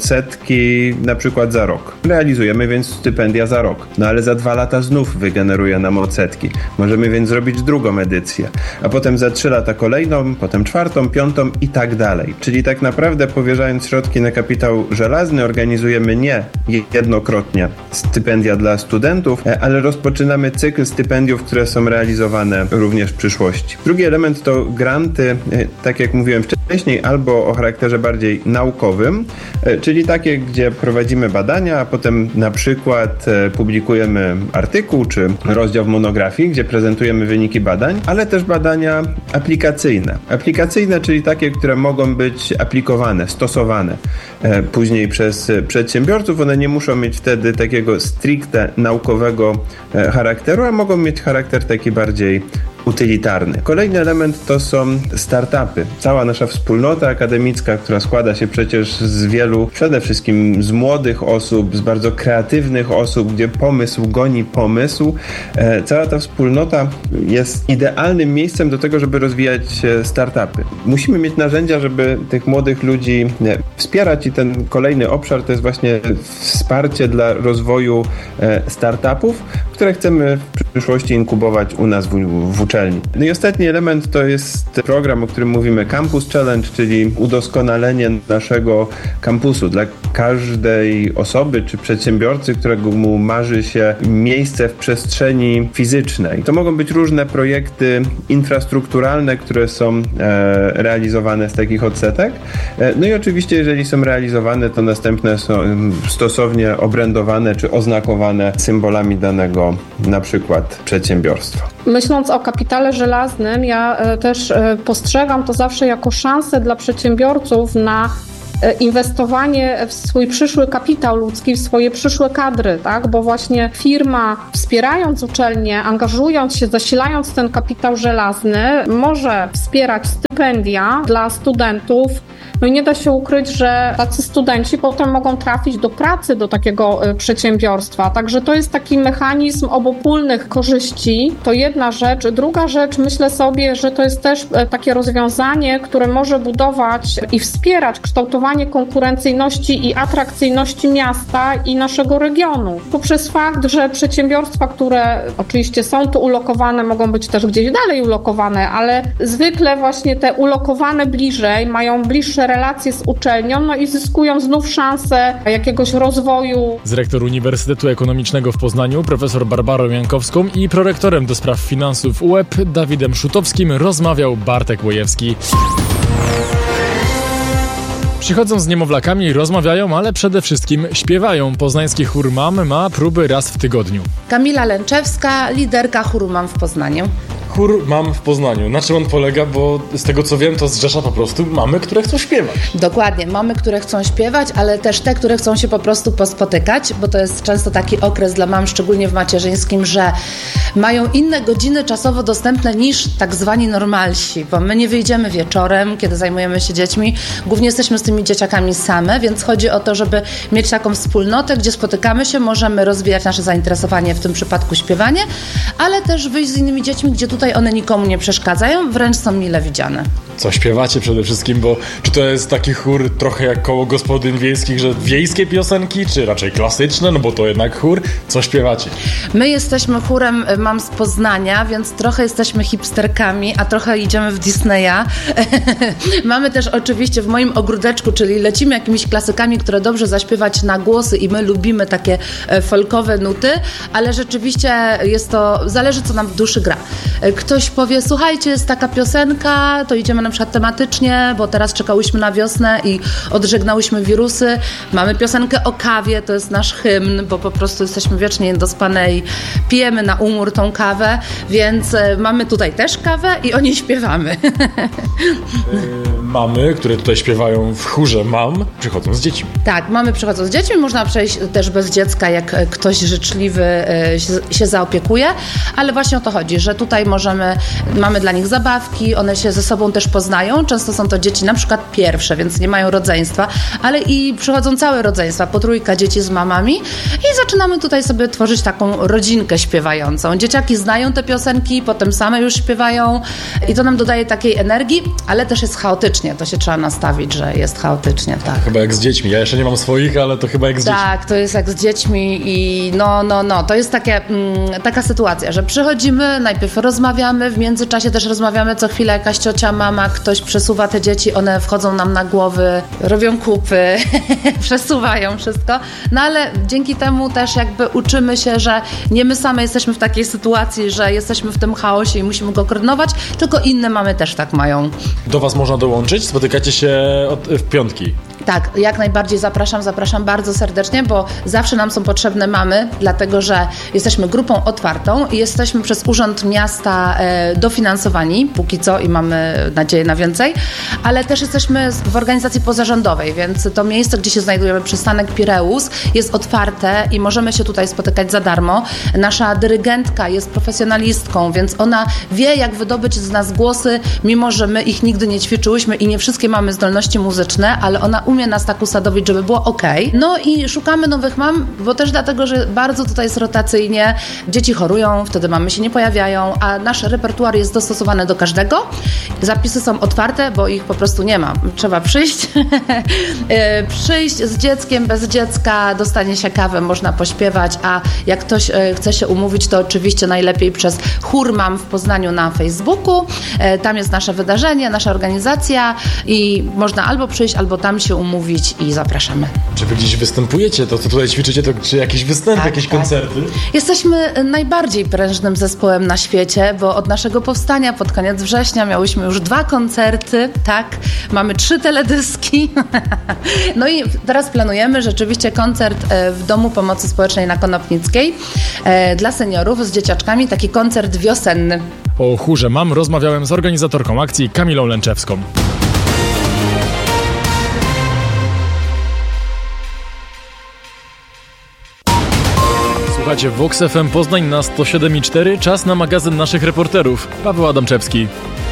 odsetki na przykład za rok. Realizujemy więc stypendia za rok. No ale za 2 lata znów wygeneruje nam odsetki. Możemy więc zrobić drugą edycję, a potem za 3 lata kolejną, potem 4., 5. i tak dalej. Czyli tak naprawdę powierzając środki na kapitał żelazny organizujemy nie jednokrotnie stypendia dla studentów, ale rozpoczynamy cykl stypendiów, które są realizowane również w przyszłości. Drugi element to granty, tak jak mówiłem wcześniej, albo o charakterze bardziej naukowym, czyli takie, gdzie prowadzimy badania, a potem na przykład publikujemy artykuł czy rozdział w monografii, gdzie prezentujemy wyniki badań, ale też badania aplikacyjne. Aplikacyjne, czyli takie, które mogą być aplikowane, stosowane później przez przedsiębiorców. One nie muszą mieć wtedy takiego stricte naukowego charakteru, a mogą mieć charakter taki bardziej utylitarny. Kolejny element to są startupy. Cała nasza wspólnota akademicka, która składa się przecież z wielu, przede wszystkim z młodych osób, z bardzo kreatywnych osób, gdzie pomysł goni pomysł. Cała ta wspólnota jest idealnym miejscem do tego, żeby rozwijać startupy. Musimy mieć narzędzia, żeby tych młodych ludzi wspierać i ten kolejny obszar to jest właśnie wsparcie dla rozwoju startupów, które chcemy w przyszłości inkubować u nas w uczelni. No i ostatni element to jest program, o którym mówimy, Campus Challenge, czyli udoskonalenie naszego kampusu dla każdej osoby czy przedsiębiorcy, którego mu marzy się miejsce w przestrzeni fizycznej. To mogą być różne projekty infrastrukturalne, które są realizowane z takich odsetek. No i oczywiście, jeżeli są realizowane, to następne są stosownie obrędowane czy oznakowane symbolami danego na przykład przedsiębiorstwa. Myśląc o kapitale żelaznym, ja też postrzegam to zawsze jako szansę dla przedsiębiorców na inwestowanie w swój przyszły kapitał ludzki, w swoje przyszłe kadry, tak? Bo właśnie firma, wspierając uczelnię, angażując się, zasilając ten kapitał żelazny, może wspierać stypendia dla studentów. No i nie da się ukryć, że tacy studenci potem mogą trafić do pracy do takiego przedsiębiorstwa. Także to jest taki mechanizm obopólnych korzyści. To jedna rzecz. Druga rzecz, myślę sobie, że to jest też takie rozwiązanie, które może budować i wspierać kształtowanie konkurencyjności i atrakcyjności miasta i naszego regionu. Poprzez fakt, że przedsiębiorstwa, które oczywiście są tu ulokowane, mogą być też gdzieś dalej ulokowane, ale zwykle właśnie te ulokowane bliżej mają bliższe relacje z uczelnią, no i zyskują znów szansę jakiegoś rozwoju. Z rektor Uniwersytetu Ekonomicznego w Poznaniu, profesor Barbarą Jankowską i prorektorem do spraw finansów UEP Dawidem Szutowskim rozmawiał Bartek Łojewski. Przychodzą z niemowlakami, rozmawiają, ale przede wszystkim śpiewają. Poznański chór MAM ma próby raz w tygodniu. Kamila Lęczewska, liderka chóru MAM w Poznaniu. Chór MAM w Poznaniu. Na czym on polega? Bo z tego co wiem, to zrzesza po prostu mamy, które chcą śpiewać. Dokładnie. Mamy, które chcą śpiewać, ale też te, które chcą się po prostu pospotykać, bo to jest często taki okres dla mam, szczególnie w macierzyńskim, że mają inne godziny czasowo dostępne niż tak zwani normalsi, bo my nie wyjdziemy wieczorem, kiedy zajmujemy się dziećmi. Głównie jesteśmy z tymi dzieciakami same, więc chodzi o to, żeby mieć taką wspólnotę, gdzie spotykamy się, możemy rozwijać nasze zainteresowanie, w tym przypadku śpiewanie, ale też wyjść z innymi dziećmi, gdzie tutaj one nikomu nie przeszkadzają, wręcz są mile widziane. Co śpiewacie przede wszystkim, bo czy to jest taki chór trochę jak koło gospodyń wiejskich, że wiejskie piosenki, czy raczej klasyczne, no bo to jednak chór. Co śpiewacie? My jesteśmy chórem MAM z Poznania, więc trochę jesteśmy hipsterkami, a trochę idziemy w Disneya. Mamy też oczywiście w moim ogródeczku, czyli lecimy jakimiś klasykami, które dobrze zaśpiewać na głosy i my lubimy takie folkowe nuty, ale rzeczywiście jest to, zależy co nam w duszy gra. Ktoś powie, słuchajcie, jest taka piosenka, to idziemy na przykład tematycznie, bo teraz czekałyśmy na wiosnę i odżegnałyśmy wirusy. Mamy piosenkę o kawie, to jest nasz hymn, bo po prostu jesteśmy wiecznie niedospane i pijemy na umór tą kawę, więc mamy tutaj też kawę i o niej śpiewamy. Mamy, które tutaj śpiewają w chórze MAM, przychodzą z dziećmi. Tak, mamy przychodzą z dziećmi, można przejść też bez dziecka, jak ktoś życzliwy się zaopiekuje, ale właśnie o to chodzi, że tutaj mamy dla nich zabawki, one się ze sobą też poznają, często są to dzieci na przykład pierwsze, więc nie mają rodzeństwa, ale i przychodzą całe rodzeństwa, po trójka dzieci z mamami i zaczynamy tutaj sobie tworzyć taką rodzinkę śpiewającą. Dzieciaki znają te piosenki, potem same już śpiewają i to nam dodaje takiej energii, ale też jest chaotycznie, to się trzeba nastawić, że jest chaotycznie, tak. Chyba jak z dziećmi, ja jeszcze nie mam swoich, ale to chyba jak z dziećmi. Tak, to jest jak z dziećmi i to jest taka sytuacja, że przychodzimy, najpierw rozmawiamy, w międzyczasie też rozmawiamy, co chwilę jakaś ciocia, mama, ktoś przesuwa te dzieci, one wchodzą nam na głowy, robią kupy, przesuwają wszystko, no ale dzięki temu też jakby uczymy się, że nie my same jesteśmy w takiej sytuacji, że jesteśmy w tym chaosie i musimy go koordynować, tylko inne mamy też tak mają. Do was można dołączyć? Spotykacie się w piątki? Tak, jak najbardziej zapraszam bardzo serdecznie, bo zawsze nam są potrzebne mamy, dlatego że jesteśmy grupą otwartą i jesteśmy przez Urząd Miasta dofinansowani, póki co i mamy nadzieję na więcej, ale też jesteśmy w organizacji pozarządowej, więc to miejsce, gdzie się znajdujemy, przystanek Pireus, jest otwarte i możemy się tutaj spotykać za darmo. Nasza dyrygentka jest profesjonalistką, więc ona wie, jak wydobyć z nas głosy, mimo że my ich nigdy nie ćwiczyłyśmy i nie wszystkie mamy zdolności muzyczne, ale ona umie nas tak usadowić, żeby było okej. No i szukamy nowych mam, bo też dlatego, że bardzo tutaj jest rotacyjnie. Dzieci chorują, wtedy mamy się nie pojawiają, a nasz repertuar jest dostosowany do każdego. Zapisy są są otwarte, bo ich po prostu nie ma. Trzeba przyjść, przyjść z dzieckiem, bez dziecka, dostanie się kawę, można pośpiewać, a jak ktoś chce się umówić, to oczywiście najlepiej przez Chór Mam w Poznaniu na Facebooku. Tam jest nasze wydarzenie, nasza organizacja i można albo przyjść, albo tam się umówić i zapraszamy. Czy wy gdzieś występujecie? To co tutaj ćwiczycie, to czy jakieś występy, jakieś koncerty? Jesteśmy najbardziej prężnym zespołem na świecie, bo od naszego powstania pod koniec września miałyśmy już 2 koncerty, tak, mamy 3 teledyski. No i teraz planujemy rzeczywiście koncert w Domu Pomocy Społecznej na Konopnickiej dla seniorów z dzieciaczkami, taki koncert wiosenny. O Chórze Mam rozmawiałem z organizatorką akcji Kamilą Lęczewską. Słuchajcie Vox FM Poznań na 107,4. Czas na magazyn naszych reporterów. Paweł Adamczewski.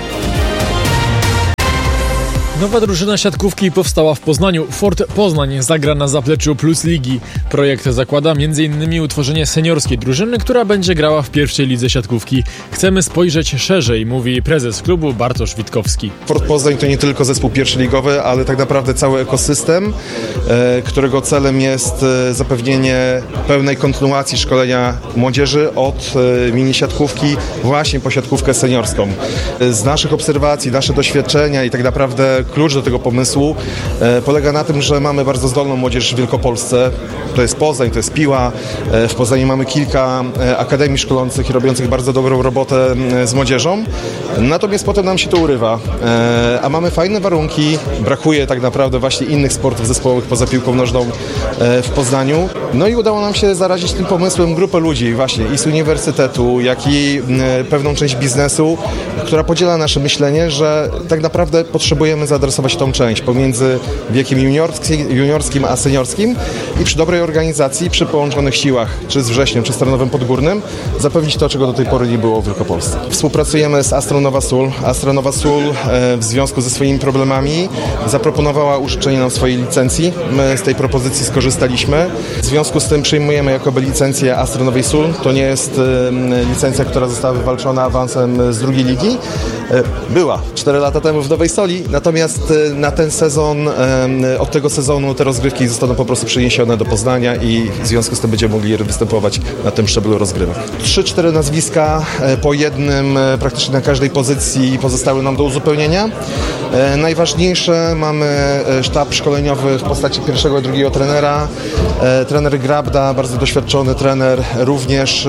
Nowa drużyna siatkówki powstała w Poznaniu. Fort Poznań zagra na zapleczu Plus Ligi. Projekt zakłada m.in. utworzenie seniorskiej drużyny, która będzie grała w pierwszej lidze siatkówki. Chcemy spojrzeć szerzej, mówi prezes klubu Bartosz Witkowski. Fort Poznań to nie tylko zespół pierwszoligowy, ale tak naprawdę cały ekosystem, którego celem jest zapewnienie pełnej kontynuacji szkolenia młodzieży od mini siatkówki właśnie po siatkówkę seniorską. Z naszych obserwacji, nasze doświadczenia i tak naprawdę klucz do tego pomysłu polega na tym, że mamy bardzo zdolną młodzież w Wielkopolsce. To jest Poznań, to jest Piła. W Poznaniu mamy kilka akademii szkolących i robiących bardzo dobrą robotę z młodzieżą. Natomiast potem nam się to urywa. A mamy fajne warunki. Brakuje tak naprawdę właśnie innych sportów zespołowych poza piłką nożną w Poznaniu. No i udało nam się zarazić tym pomysłem grupę ludzi właśnie i z uniwersytetu, jak i pewną część biznesu, która podziela nasze myślenie, że tak naprawdę potrzebujemy zaadresować tą część pomiędzy wiekiem juniorskim a seniorskim i przy dobrej organizacji, przy połączonych siłach, czy z Wrześniem, czy z Tarnowem Podgórnym, zapewnić to, czego do tej pory nie było w Wielkopolsce. Współpracujemy z Astra Nowa Sól. Astra Nowa Sól w związku ze swoimi problemami zaproponowała użyczenie nam swojej licencji. My z tej propozycji skorzystaliśmy. W związku z tym przyjmujemy jakoby licencję Astra Nowej Sól. To nie jest licencja, która została wywalczona awansem z drugiej ligi. Była 4 lata temu w Nowej Soli, natomiast na ten sezon, od tego sezonu te rozgrywki zostaną po prostu przeniesione do Poznania i w związku z tym będziemy mogli występować na tym szczeblu rozgrywek. 3-4 nazwiska po jednym praktycznie na każdej pozycji pozostały nam do uzupełnienia. Najważniejsze, mamy sztab szkoleniowy w postaci pierwszego i drugiego trenera. Trener Grabda, bardzo doświadczony trener, również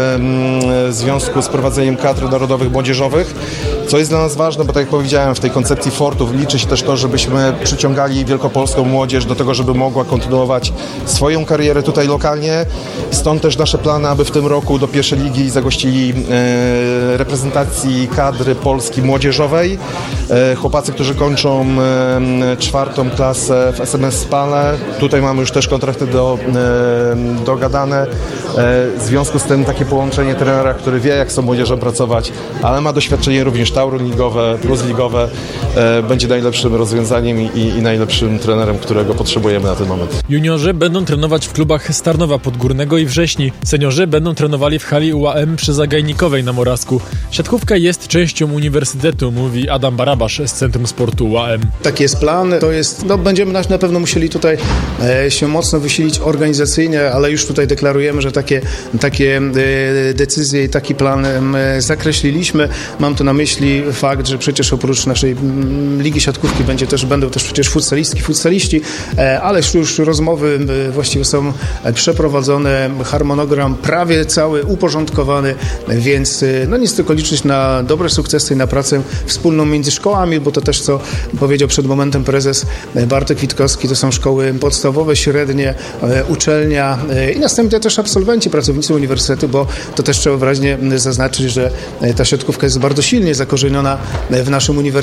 w związku z prowadzeniem kadr narodowych młodzieżowych. Co jest dla nas ważne, bo tak jak powiedziałem, w tej koncepcji Fortów liczy się też to, żebyśmy przyciągali wielkopolską młodzież do tego, żeby mogła kontynuować swoją karierę tutaj lokalnie. Stąd też nasze plany, aby w tym roku do pierwszej ligi zagościli reprezentacji kadry Polski młodzieżowej. Chłopacy, którzy kończą 4. klasę w SMS Spale. Tutaj mamy już też kontrakty dogadane. W związku z tym takie połączenie trenera, który wie, jak z tą młodzieżą pracować, ale ma doświadczenie również Tauron ligowe, plus ligowe, będzie najlepszym rozwiązaniem i najlepszym trenerem, którego potrzebujemy na ten moment. Juniorzy będą trenować w klubach z Tarnowa Podgórnego i Wrześni. Seniorzy będą trenowali w hali UAM przy Zagajnikowej na Morawsku. Siatkówka jest częścią uniwersytetu, mówi Adam Barabasz z Centrum Sportu UAM. Taki jest plan, to jest, będziemy na pewno musieli tutaj się mocno wysilić organizacyjnie, ale już tutaj deklarujemy, że takie decyzje i taki plan zakreśliliśmy. Mam tu na myśli fakt, że przecież oprócz naszej ligi siatkówki będą też przecież futsaliści, ale już rozmowy właściwie są przeprowadzone, harmonogram prawie cały uporządkowany, więc nic tylko liczyć na dobre sukcesy i na pracę wspólną między szkołami, bo to też, co powiedział przed momentem prezes Bartek Witkowski, to są szkoły podstawowe, średnie, uczelnia i następnie też absolwenci, pracownicy uniwersytetu, bo to też trzeba wyraźnie zaznaczyć, że ta siatkówka jest bardzo silnie zakorzeniona w naszym uniwersytecie,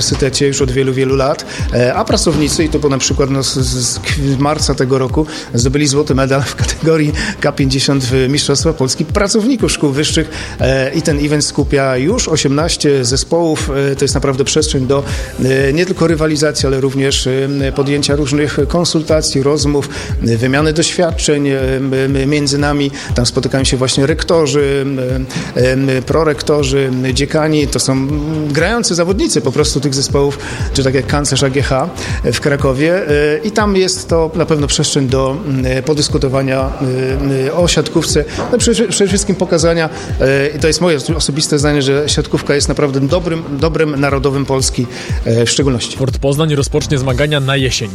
już od wielu, wielu lat, a pracownicy, i to po na przykład z marca tego roku, zdobyli złoty medal w kategorii K50 w Mistrzostwach Polski pracowników szkół wyższych i ten event skupia już 18 zespołów. To jest naprawdę przestrzeń do nie tylko rywalizacji, ale również podjęcia różnych konsultacji, rozmów, wymiany doświadczeń między nami. Tam spotykają się właśnie rektorzy, prorektorzy, dziekani. To są grający zawodnicy po prostu tych zespołów, czy tak jak kanclerz AGH w Krakowie. I tam jest to na pewno przestrzeń do podyskutowania o siatkówce. No przede wszystkim pokazania, i to jest moje osobiste zdanie, że siatkówka jest naprawdę dobrem narodowym Polski w szczególności. Sport Poznań rozpocznie zmagania na jesień.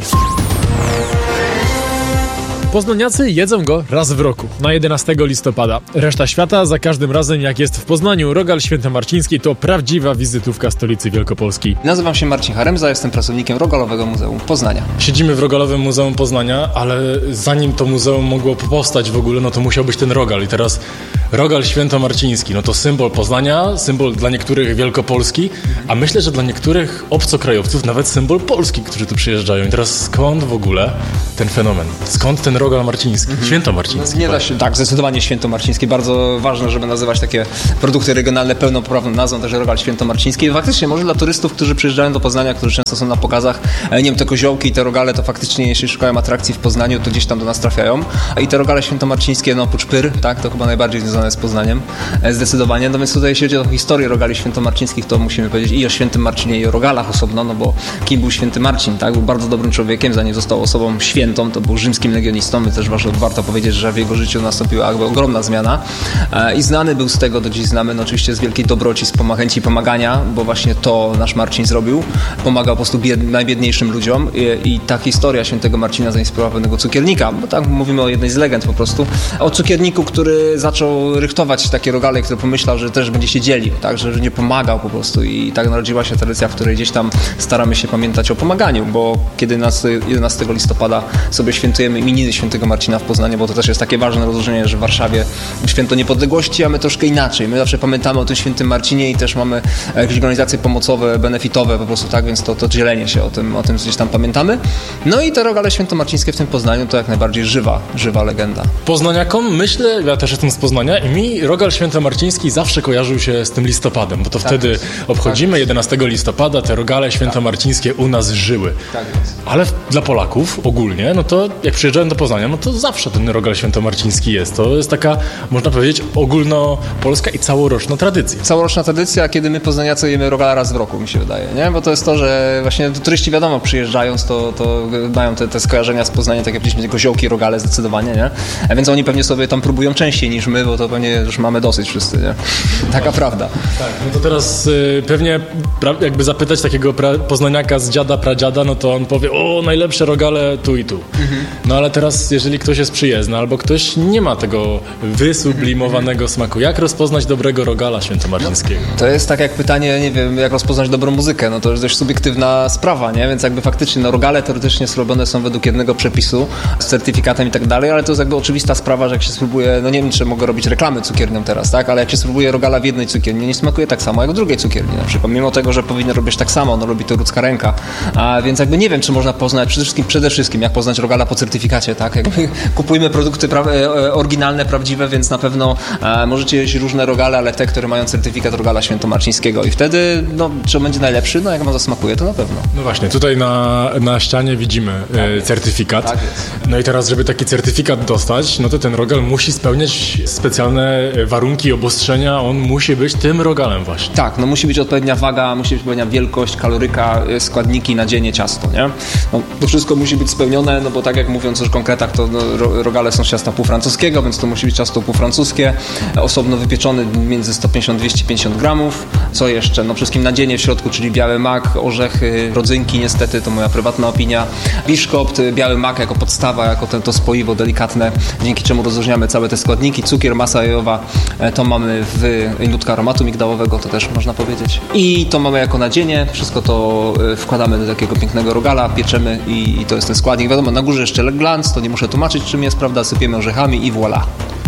Poznaniacy jedzą go raz w roku, na 11 listopada. Reszta świata za każdym razem, jak jest w Poznaniu, Rogal Świętomarciński to prawdziwa wizytówka stolicy Wielkopolski. Nazywam się Marcin Haremza, jestem pracownikiem Rogalowego Muzeum Poznania. Siedzimy w Rogalowym Muzeum Poznania, ale zanim to muzeum mogło powstać w ogóle, no to musiał być ten rogal. I teraz Rogal Świętomarciński, no to symbol Poznania, symbol dla niektórych Wielkopolski, a myślę, że dla niektórych obcokrajowców nawet symbol Polski, którzy tu przyjeżdżają. I teraz skąd w ogóle ten fenomen? Skąd ten Rogal Marciński? Świętomarciński. Nie da się, tak, zdecydowanie Świętomarciński. Bardzo ważne, żeby nazywać takie produkty regionalne pełnoprawną nazwą, też Rogal Świętomarciński. I faktycznie, może dla turystów, którzy przyjeżdżają do Poznania, którzy często są na pokazach, nie wiem, te koziołki i te rogale, to faktycznie, jeśli szukają atrakcji w Poznaniu, to gdzieś tam do nas trafiają. I te rogale świętomarcińskie, no oprócz pyr, tak, to chyba najbardziej związane z Poznaniem, zdecydowanie. No więc tutaj, jeśli chodzi o historię rogali świętomarcińskich, to musimy powiedzieć i o świętym Marcinie, i o rogalach osobno, no bo kim był święty Marcin, tak? Był bardzo dobrym człowiekiem, zanim został osobą świętą, to był rzymskim legionistą. My też warto powiedzieć, że w jego życiu nastąpiła jakby ogromna zmiana i znany był z tego, do dziś znamy, no oczywiście z wielkiej dobroci, z chęci pomagania, bo właśnie to nasz Marcin zrobił. Pomagał po prostu najbiedniejszym ludziom i ta historia świętego Marcina zainspirowała pewnego cukiernika, bo tak mówimy o jednej z legend po prostu, o cukierniku, który zaczął rychtować takie rogale, który pomyślał, że też będzie się dzielił, tak, że nie pomagał po prostu i tak narodziła się tradycja, w której gdzieś tam staramy się pamiętać o pomaganiu, bo kiedy 11 listopada sobie świętujemy imieniny świętego Marcina w Poznaniu, bo to też jest takie ważne rozróżnienie, że w Warszawie święto niepodległości, a my troszkę inaczej. My zawsze pamiętamy o tym świętym Marcinie i też mamy jakieś organizacje pomocowe, benefitowe po prostu, tak, więc to dzielenie się o tym gdzieś tam pamiętamy. No i te rogale świętomarcińskie w tym Poznaniu to jak najbardziej żywa legenda. Poznaniakom, myślę, ja też jestem z Poznania i mi Rogal Świętomarciński zawsze kojarzył się z tym listopadem, bo to tak wtedy obchodzimy 11 listopada, te rogale świętomarcińskie u nas żyły. Tak jest. Ale dla Polaków ogólnie, no to jak przyjeżdżałem do Poznania, no to zawsze ten Rogal Świętomarciński jest. To jest taka, można powiedzieć, ogólnopolska i całoroczna tradycja. Całoroczna tradycja, kiedy my Poznaniacy jemy rogala raz w roku, mi się wydaje, nie? Bo to jest to, że właśnie turyści, wiadomo, przyjeżdżając, to mają te skojarzenia z Poznaniem, tak jak powiedzieliśmy, koziołki, rogale zdecydowanie, nie? A więc oni pewnie sobie tam próbują częściej niż my, bo to pewnie już mamy dosyć wszyscy, nie? Taka prawda. Tak, no to teraz pewnie jakby zapytać takiego poznaniaka z dziada, pradziada, no to on powie, o, najlepsze rogale tu i tu. No ale teraz, jeżeli ktoś jest przyjezdny, albo ktoś nie ma tego wysublimowanego smaku, jak rozpoznać dobrego rogala świętomarcińskiego? No, to jest tak jak pytanie, nie wiem, jak rozpoznać dobrą muzykę, no to jest dość subiektywna sprawa, nie? Więc jakby faktycznie, no rogale teoretycznie zrobione są według jednego przepisu, z certyfikatem i tak dalej, ale to jest jakby oczywista sprawa, że jak się spróbuje, no nie wiem, czy mogę robić reklamy cukierniom teraz, tak? Ale jak się spróbuje rogala w jednej cukierni, nie smakuje tak samo jak w drugiej cukierni na przykład, mimo tego, że powinno robić tak samo, no robi to ludzka ręka, a więc jakby nie wiem, czy można poznać, przede wszystkim jak poznać rogala po certyfikacie, tak? Jakby kupujmy produkty oryginalne, prawdziwe, więc na pewno możecie jeść różne rogale, ale te, które mają certyfikat rogala świętomarcińskiego i wtedy, no, czy on będzie najlepszy? No jak wam zasmakuje, to na pewno. No właśnie, tutaj na ścianie widzimy certyfikat. Tak jest. No i teraz, żeby taki certyfikat dostać, no to ten rogal musi spełniać specjalne warunki, obostrzenia, on musi być tym rogalem właśnie. Tak, no musi być odpowiednia waga, musi być odpowiednia wielkość, kaloryka, składniki na dziennie, ciasto, nie? No, to wszystko musi być spełnione, no bo tak jak mówiąc o konkretach, to no, rogale są z ciasta półfrancuskiego, więc to musi być ciasto półfrancuskie, osobno wypieczony między 150-250 gramów. Co jeszcze? No wszystkim nadzienie w środku, czyli biały mak, orzechy, rodzynki, niestety, to moja prywatna opinia. Biszkopt, biały mak jako podstawa, jako to spoiwo delikatne, dzięki czemu rozróżniamy całe te składniki. Cukier, masa jajowa, to mamy nutka aromatu migdałowego, to też można powiedzieć. I to mamy jako nadzienie, wszystko to wkładamy do takiego pięknego rogala, pieczemy i to jest ten składnik. Wiadomo, na górze jeszcze glans, to nie muszę tłumaczyć czym jest, prawda, sypiemy orzechami i voilà.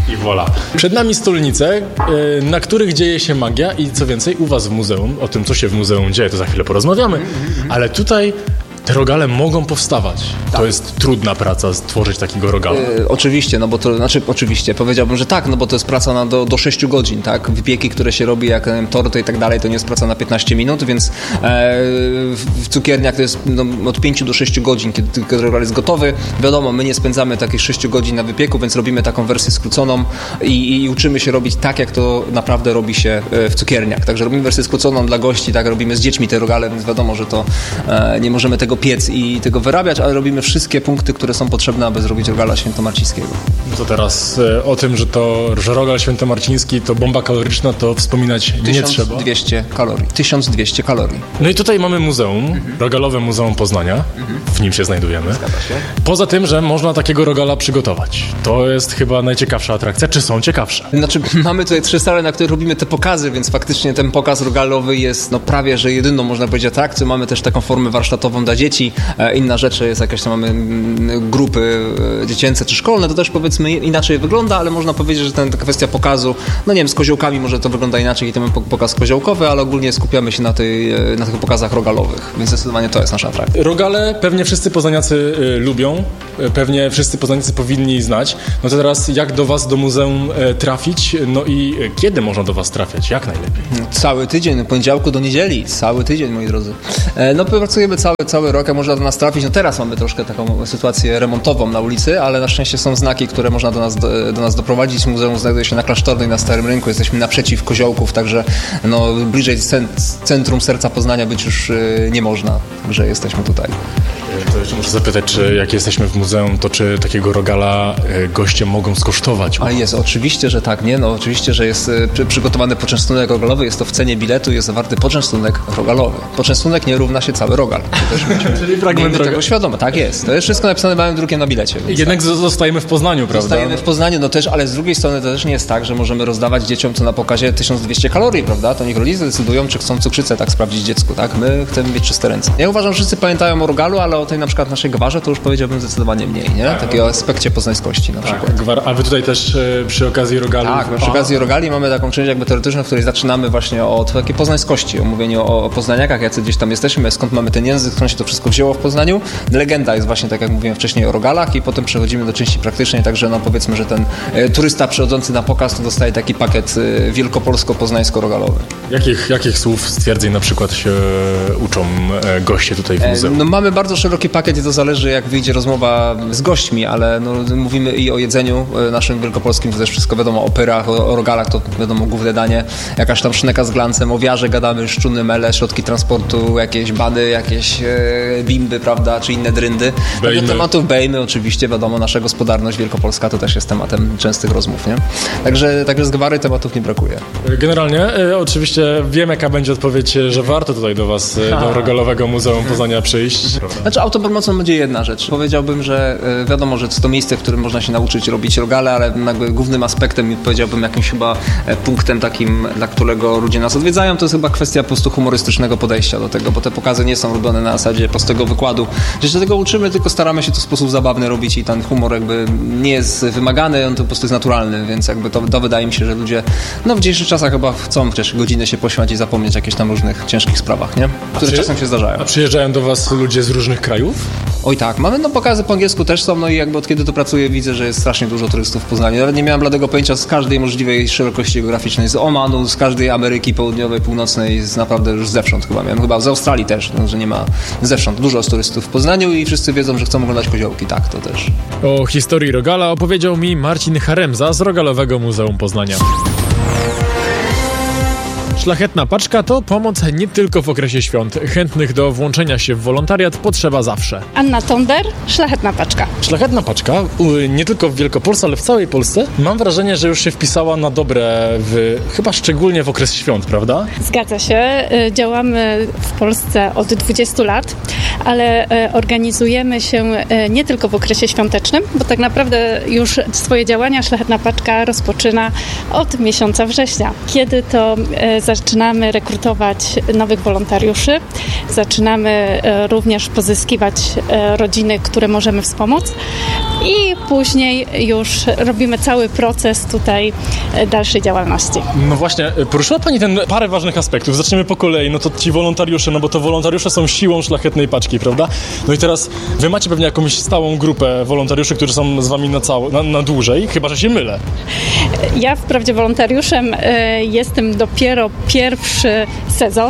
I voilà. Przed nami stolnice, na których dzieje się magia i co więcej, u was w muzeum, o tym, co się w muzeum dzieje, to za chwilę porozmawiamy, ale tutaj te rogale mogą powstawać. Tak. To jest trudna praca, stworzyć takiego rogala. Oczywiście, no bo to, oczywiście, powiedziałbym, że tak, no bo to jest praca do 6 godzin, tak? Wypieki, które się robi, jak torty i tak dalej, to nie jest praca na 15 minut, więc w cukierniach to jest od 5 do 6 godzin, kiedy rogal jest gotowy. Wiadomo, my nie spędzamy takich 6 godzin na wypieku, więc robimy taką wersję skróconą i uczymy się robić tak, jak to naprawdę robi się w cukierniach. Także robimy wersję skróconą dla gości, tak, robimy z dziećmi te rogale, więc wiadomo, że to nie możemy tego piec i tego wyrabiać, ale robimy wszystkie punkty, które są potrzebne, aby zrobić rogala świętomarcińskiego. No to teraz o tym, że rogal świętomarciński to bomba kaloryczna, to wspominać nie trzeba. 1200 kalorii. 1200 kalorii. No i tutaj mamy muzeum, Rogalowe Muzeum Poznania. W nim się znajdujemy. Zgadza się. Poza tym, że można takiego rogala przygotować. To jest chyba najciekawsza atrakcja. Czy są ciekawsze? Znaczy, mamy tutaj 3 sale, na których robimy te pokazy, więc faktycznie ten pokaz rogalowy jest prawie, że jedyną, można powiedzieć, atrakcją. Mamy też taką formę warsztatową dla dzieci. Inna rzecz jest jakaś, tam mamy grupy dziecięce czy szkolne, to też powiedzmy inaczej wygląda, ale można powiedzieć, że ta kwestia pokazu, no nie wiem, z koziołkami może to wygląda inaczej i to mamy pokaz koziołkowy, ale ogólnie skupiamy się na tych pokazach rogalowych, więc zdecydowanie to jest nasza atrakcja. Rogale pewnie wszyscy poznaniacy lubią, pewnie wszyscy poznaniacy powinni znać. No to teraz jak do was, do muzeum trafić, no i kiedy można do was trafiać? Jak najlepiej? Cały tydzień, od poniedziałku do niedzieli, cały tydzień, moi drodzy. No pracujemy cały rok, jak można do nas trafić. No teraz mamy troszkę taką sytuację remontową na ulicy, ale na szczęście są znaki, które można do nas doprowadzić. Muzeum znajduje się na Klasztornej, na Starym Rynku. Jesteśmy naprzeciw Koziołków, także bliżej centrum serca Poznania być już nie można. Także jesteśmy tutaj. To jeszcze muszę zapytać, czy jak jesteśmy w muzeum, to czy takiego rogala goście mogą skosztować? A jest, oczywiście, że tak, nie? No oczywiście, że jest przygotowany poczęstunek rogalowy, jest to w cenie biletu, jest zawarty poczęstunek rogalowy. Poczęstunek nie równa się cały rogal. Czyli fragment tego świadomo, tak jest. To jest wszystko napisane małym drukiem na bilecie. Jednak tak. Zostajemy w Poznaniu, prawda? Zostajemy w Poznaniu, no też, ale z drugiej strony to też nie jest tak, że możemy rozdawać dzieciom co na pokazie 1200 kalorii, prawda? To niech rodzice decydują, czy chcą cukrzycę tak sprawdzić dziecku, tak? My chcemy mieć czyste ręce. Ja uważam, że wszyscy pamiętają o rogalu, ale o tej na przykład naszej gwarze to już powiedziałbym zdecydowanie mniej, nie? Takiego aspekcie poznańskości na przykład. A wy tutaj też przy okazji rogali? Tak, przy okazji rogali mamy taką część jakby teoretyczną, w której zaczynamy właśnie od takiej poznańskości, o mówieniu o poznaniakach, jacy gdzieś tam jesteśmy, skąd mamy ten język, skąd się to wszystko wzięło w Poznaniu. Legenda jest właśnie, tak jak mówiłem wcześniej, o rogalach i potem przechodzimy do części praktycznej, także powiedzmy, że ten turysta przychodzący na pokaz to dostaje taki pakiet wielkopolsko-poznańsko-rogalowy. Jakich słów, stwierdzeń na przykład się uczą goście tutaj w muzeum? No mamy bardzo szeroki pakiet i to zależy, jak wyjdzie rozmowa z gośćmi, ale mówimy i o jedzeniu naszym wielkopolskim, to też wszystko wiadomo, o pyrach, o rogalach, to wiadomo główne danie, jakaś tam szneka z glancem, o wiarze gadamy, szczuny, mele, środki transportu, jakieś bany, jakieś bimby, prawda, czy inne dryndy. Do tematów bejmy oczywiście, wiadomo, nasza gospodarność wielkopolska to też jest tematem częstych rozmów, nie? Także z gwary tematów nie brakuje. Generalnie, oczywiście wiem, jaka będzie odpowiedź, że warto tutaj do was, do Rogalowego Muzeum Poznania przyjść. Znaczy autopromocją będzie jedna rzecz. Powiedziałbym, że wiadomo, że to miejsce, w którym można się nauczyć robić rogale, ale jakby głównym aspektem, powiedziałbym jakimś chyba punktem takim, dla którego ludzie nas odwiedzają, to jest chyba kwestia po prostu humorystycznego podejścia do tego, bo te pokazy nie są robione na zasadzie prostego wykładu. Że się tego uczymy, tylko staramy się to w sposób zabawny robić i ten humor jakby nie jest wymagany, on to po prostu jest naturalny, więc jakby to wydaje mi się, że ludzie w dzisiejszych czasach chyba chcą chociaż godzinę się poświęcić i zapomnieć o jakichś tam różnych ciężkich sprawach, nie? Które czasem się zdarzają. A przyjeżdżają do was ludzie z różnych krajów? Oj tak, mamy pokazy po angielsku też są, i jakby od kiedy tu pracuję widzę, że jest strasznie dużo turystów w Poznaniu. Nawet nie miałem bladego pojęcia z każdej możliwej szerokości geograficznej, z Omanu, z każdej Ameryki Południowej, Północnej, naprawdę już zewsząd chyba z Australii też, że nie ma zewsząd dużo turystów w Poznaniu i wszyscy wiedzą, że chcą oglądać koziołki, tak, to też. O historii rogala opowiedział mi Marcin Haremza z Rogalowego Muzeum Poznania. Szlachetna paczka to pomoc nie tylko w okresie świąt. Chętnych do włączenia się w wolontariat potrzeba zawsze. Anna Tonder, Szlachetna paczka. Szlachetna paczka, nie tylko w Wielkopolsce, ale w całej Polsce. Mam wrażenie, że już się wpisała na dobre, chyba szczególnie w okres świąt, prawda? Zgadza się. Działamy w Polsce od 20 lat, ale organizujemy się nie tylko w okresie świątecznym, bo tak naprawdę już swoje działania Szlachetna paczka rozpoczyna od miesiąca września, kiedy to zaczynamy rekrutować nowych wolontariuszy, zaczynamy również pozyskiwać rodziny, które możemy wspomóc i później już robimy cały proces tutaj dalszej działalności. No właśnie, poruszyła Pani parę ważnych aspektów. Zaczniemy po kolei. No to ci wolontariusze, no bo to wolontariusze są siłą Szlachetnej Paczki, prawda? No i teraz wy macie pewnie jakąś stałą grupę wolontariuszy, którzy są z Wami na dłużej, chyba że się mylę. Ja wprawdzie wolontariuszem jestem dopiero pierwszy sezon,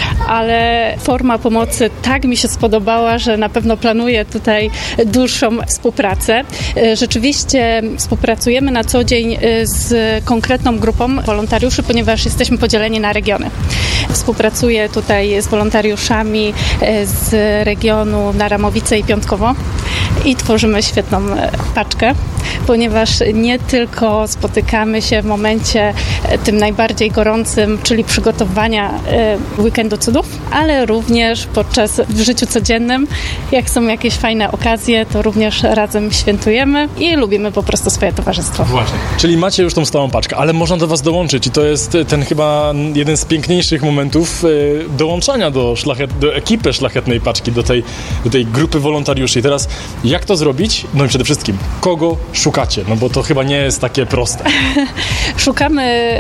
ale forma pomocy tak mi się spodobała, że na pewno planuję tutaj dłuższą współpracę. Rzeczywiście współpracujemy na co dzień z konkretną grupą wolontariuszy, ponieważ jesteśmy podzieleni na regiony. Współpracuję tutaj z wolontariuszami z regionu Naramowice i Piątkowo i tworzymy świetną paczkę, ponieważ nie tylko spotykamy się w momencie tym najbardziej gorącym, czyli przygotowania Weekendu Cudów, ale również w życiu codziennym, jak są jakieś fajne okazje, to również razem świętujemy i lubimy po prostu swoje towarzystwo. Właśnie. Czyli macie już tą stałą paczkę, ale można do Was dołączyć i to jest ten chyba jeden z piękniejszych momentów dołączania do ekipy Szlachetnej Paczki, do tej grupy wolontariuszy. I teraz jak to zrobić? No i przede wszystkim, kogo szukacie? No bo to chyba nie jest takie proste. Szukamy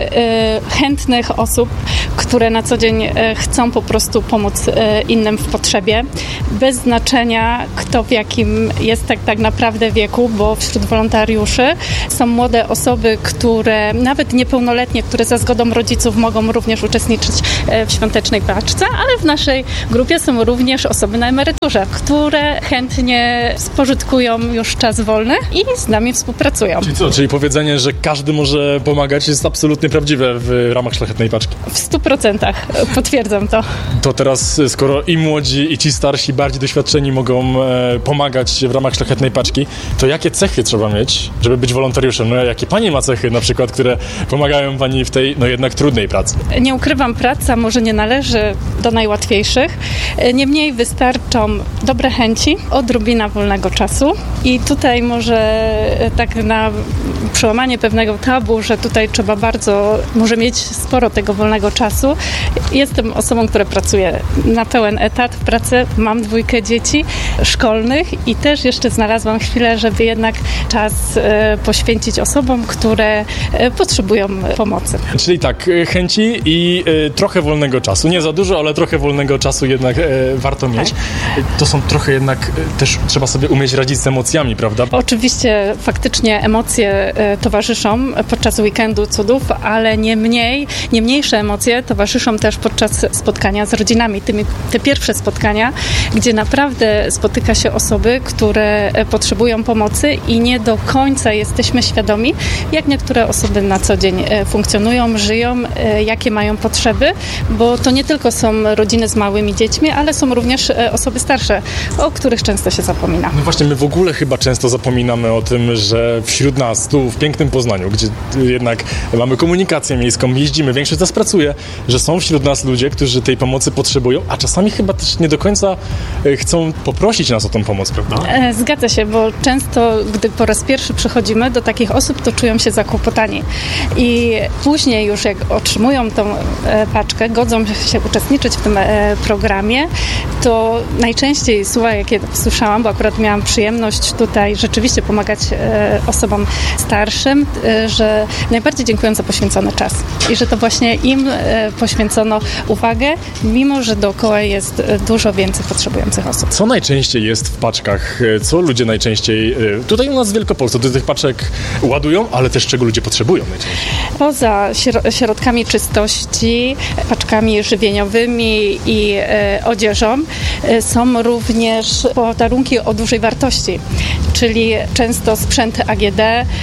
chętnych osób, które na co dzień chcą po prostu pomóc innym w potrzebie, bez znaczenia kto w jakim jest tak naprawdę wieku, bo wśród wolontariuszy są młode osoby, które nawet niepełnoletnie, które za zgodą rodziców mogą również uczestniczyć w świątecznej paczce, ale w naszej grupie są również osoby na emeryturze, które chętnie spożytkują już czas wolny i z nami współpracują. Czyli co? Czyli powiedzenie, że każdy może pomagać jest absolutnie prawdziwe w ramach Szlachetnej Paczki. W 100% potwierdzam to. To teraz, skoro i młodzi, i ci starsi, bardziej doświadczeni mogą pomagać w ramach Szlachetnej Paczki, to jakie cechy trzeba mieć, żeby być wolontariuszem? No jakie Pani ma cechy na przykład, które pomagają Pani w tej, no jednak trudnej pracy? Nie ukrywam, praca może nie należy do najłatwiejszych. Niemniej wystarczą dobre chęci, odrobina wolnego czasu i tutaj może tak na przełamanie pewnego tabu, że tutaj trzeba może mieć sporo tego wolnego czasu. Jestem osobą, która pracuje na pełen etat w pracy, mam 2 dzieci szkolnych i też jeszcze znalazłam chwilę, żeby jednak czas poświęcić osobom, które potrzebują pomocy. Czyli tak, chęci i trochę wolnego czasu. Nie za dużo, ale trochę wolnego czasu jednak warto mieć. To są trochę jednak, też trzeba sobie umieć radzić z emocjami, prawda? Oczywiście faktycznie emocje towarzyszą podczas Weekendu Cudów, ale nie mniejsze emocje towarzyszą też podczas spotkania z rodzinami. Te pierwsze spotkania, gdzie naprawdę spotyka się osoby, które potrzebują pomocy i nie do końca jesteśmy świadomi, jak niektóre osoby na co dzień funkcjonują, żyją, jakie mają potrzeby, bo to nie tylko są rodziny z małymi dziećmi, ale są również osoby starsze, o których często się zapomina. No właśnie, my w ogóle chyba często zapominamy o tym, że wśród nas, tu w pięknym Poznaniu, gdzie jednak mamy komunikację miejską, jeździmy, większość z nas pracuje, że są wśród nas ludzie, którzy tej pomocy potrzebują, a czasami chyba też nie do końca chcą poprosić nas o tą pomoc, prawda? Zgadza się, bo często, gdy po raz pierwszy przychodzimy do takich osób, to czują się zakłopotani. I później już jak otrzymują tą paczkę, godzą się uczestniczyć w tym programie, to najczęściej słowa, jakie słyszałam, bo akurat miałam przyjemność tutaj rzeczywiście pomagać osobom starszym, że najbardziej dziękują za poświęcony czas i że to właśnie im poświęcono uwagę, mimo że dookoła jest dużo więcej potrzebujących osób. Co najczęściej jest w paczkach? Co ludzie najczęściej, tutaj u nas w Wielkopolsce, do tych paczek ładują, ale też czego ludzie potrzebują najczęściej? Poza środkami czystości, paczkami żywieniowymi i odzieżą są również podarunki o dużej wartości, czyli często sprzęt AGD,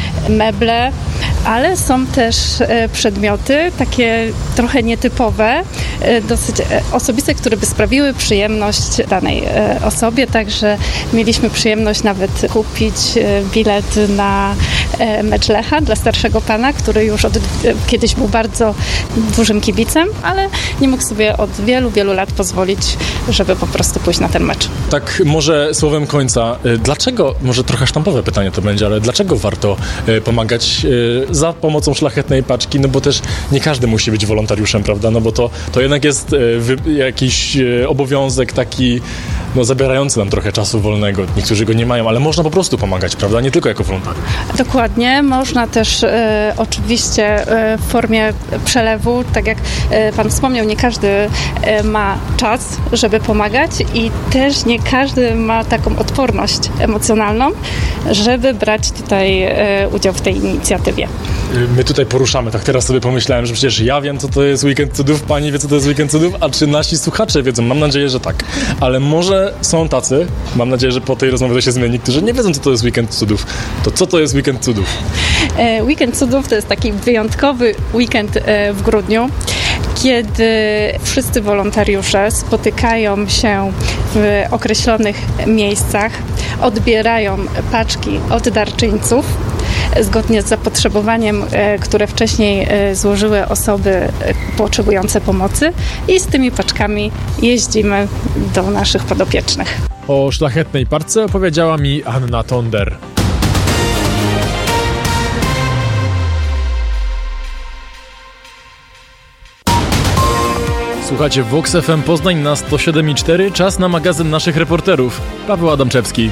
meble, ale są też przedmioty takie trochę nietypowe, dosyć osobiste, które by sprawiły przyjemność danej osobie, także mieliśmy przyjemność nawet kupić bilet na mecz Lecha dla starszego pana, który już kiedyś był bardzo dużym kibicem, ale nie mógł sobie od wielu, wielu lat pozwolić, żeby po prostu pójść na ten mecz. Tak może słowem końca, dlaczego, może trochę sztampowe pytanie to będzie, ale dlaczego warto pomagać za pomocą Szlachetnej Paczki? No bo też nie każdy musi być wolontariuszem, prawda? No bo to jednak jest jakiś obowiązek taki zabierający nam trochę czasu wolnego. Niektórzy go nie mają, ale można po prostu pomagać, prawda? Nie tylko jako wolontariusz. Dokładnie. Można też oczywiście w formie przelewu, tak jak Pan wspomniał, nie każdy ma czas, żeby pomagać i też nie każdy ma taką odporność emocjonalną, żeby brać tutaj udział w tej inicjatywie. My tutaj poruszamy, tak teraz sobie pomyślałem, że przecież ja wiem, co to jest Weekend Cudów, pani wie, co to jest Weekend Cudów, a czy nasi słuchacze wiedzą? Mam nadzieję, że tak. Ale może są tacy, mam nadzieję, że po tej rozmowie to się zmieni, którzy nie wiedzą, co to jest Weekend Cudów. To co to jest Weekend Cudów? Weekend Cudów to jest taki wyjątkowy weekend w grudniu, kiedy wszyscy wolontariusze spotykają się w określonych miejscach, odbierają paczki od darczyńców zgodnie z zapotrzebowaniem, które wcześniej złożyły osoby potrzebujące pomocy i z tymi paczkami jeździmy do naszych podopiecznych. O szlachetnej parce opowiedziała mi Anna Tonder. Słuchacie Vox FM Poznań na 107,4. Czas na magazyn naszych reporterów. Paweł Adamczewski.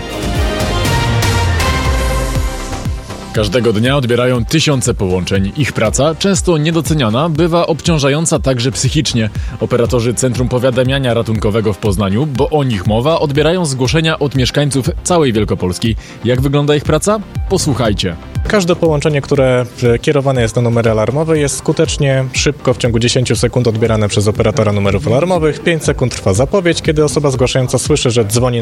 Każdego dnia odbierają tysiące połączeń. Ich praca, często niedoceniana, bywa obciążająca także psychicznie. Operatorzy Centrum Powiadamiania Ratunkowego w Poznaniu, bo o nich mowa, odbierają zgłoszenia od mieszkańców całej Wielkopolski. Jak wygląda ich praca? Posłuchajcie. Każde połączenie, które kierowane jest na numery alarmowe, jest skutecznie, szybko, w ciągu 10 sekund odbierane przez operatora numerów alarmowych. 5 sekund trwa zapowiedź, kiedy osoba zgłaszająca słyszy, że dzwoni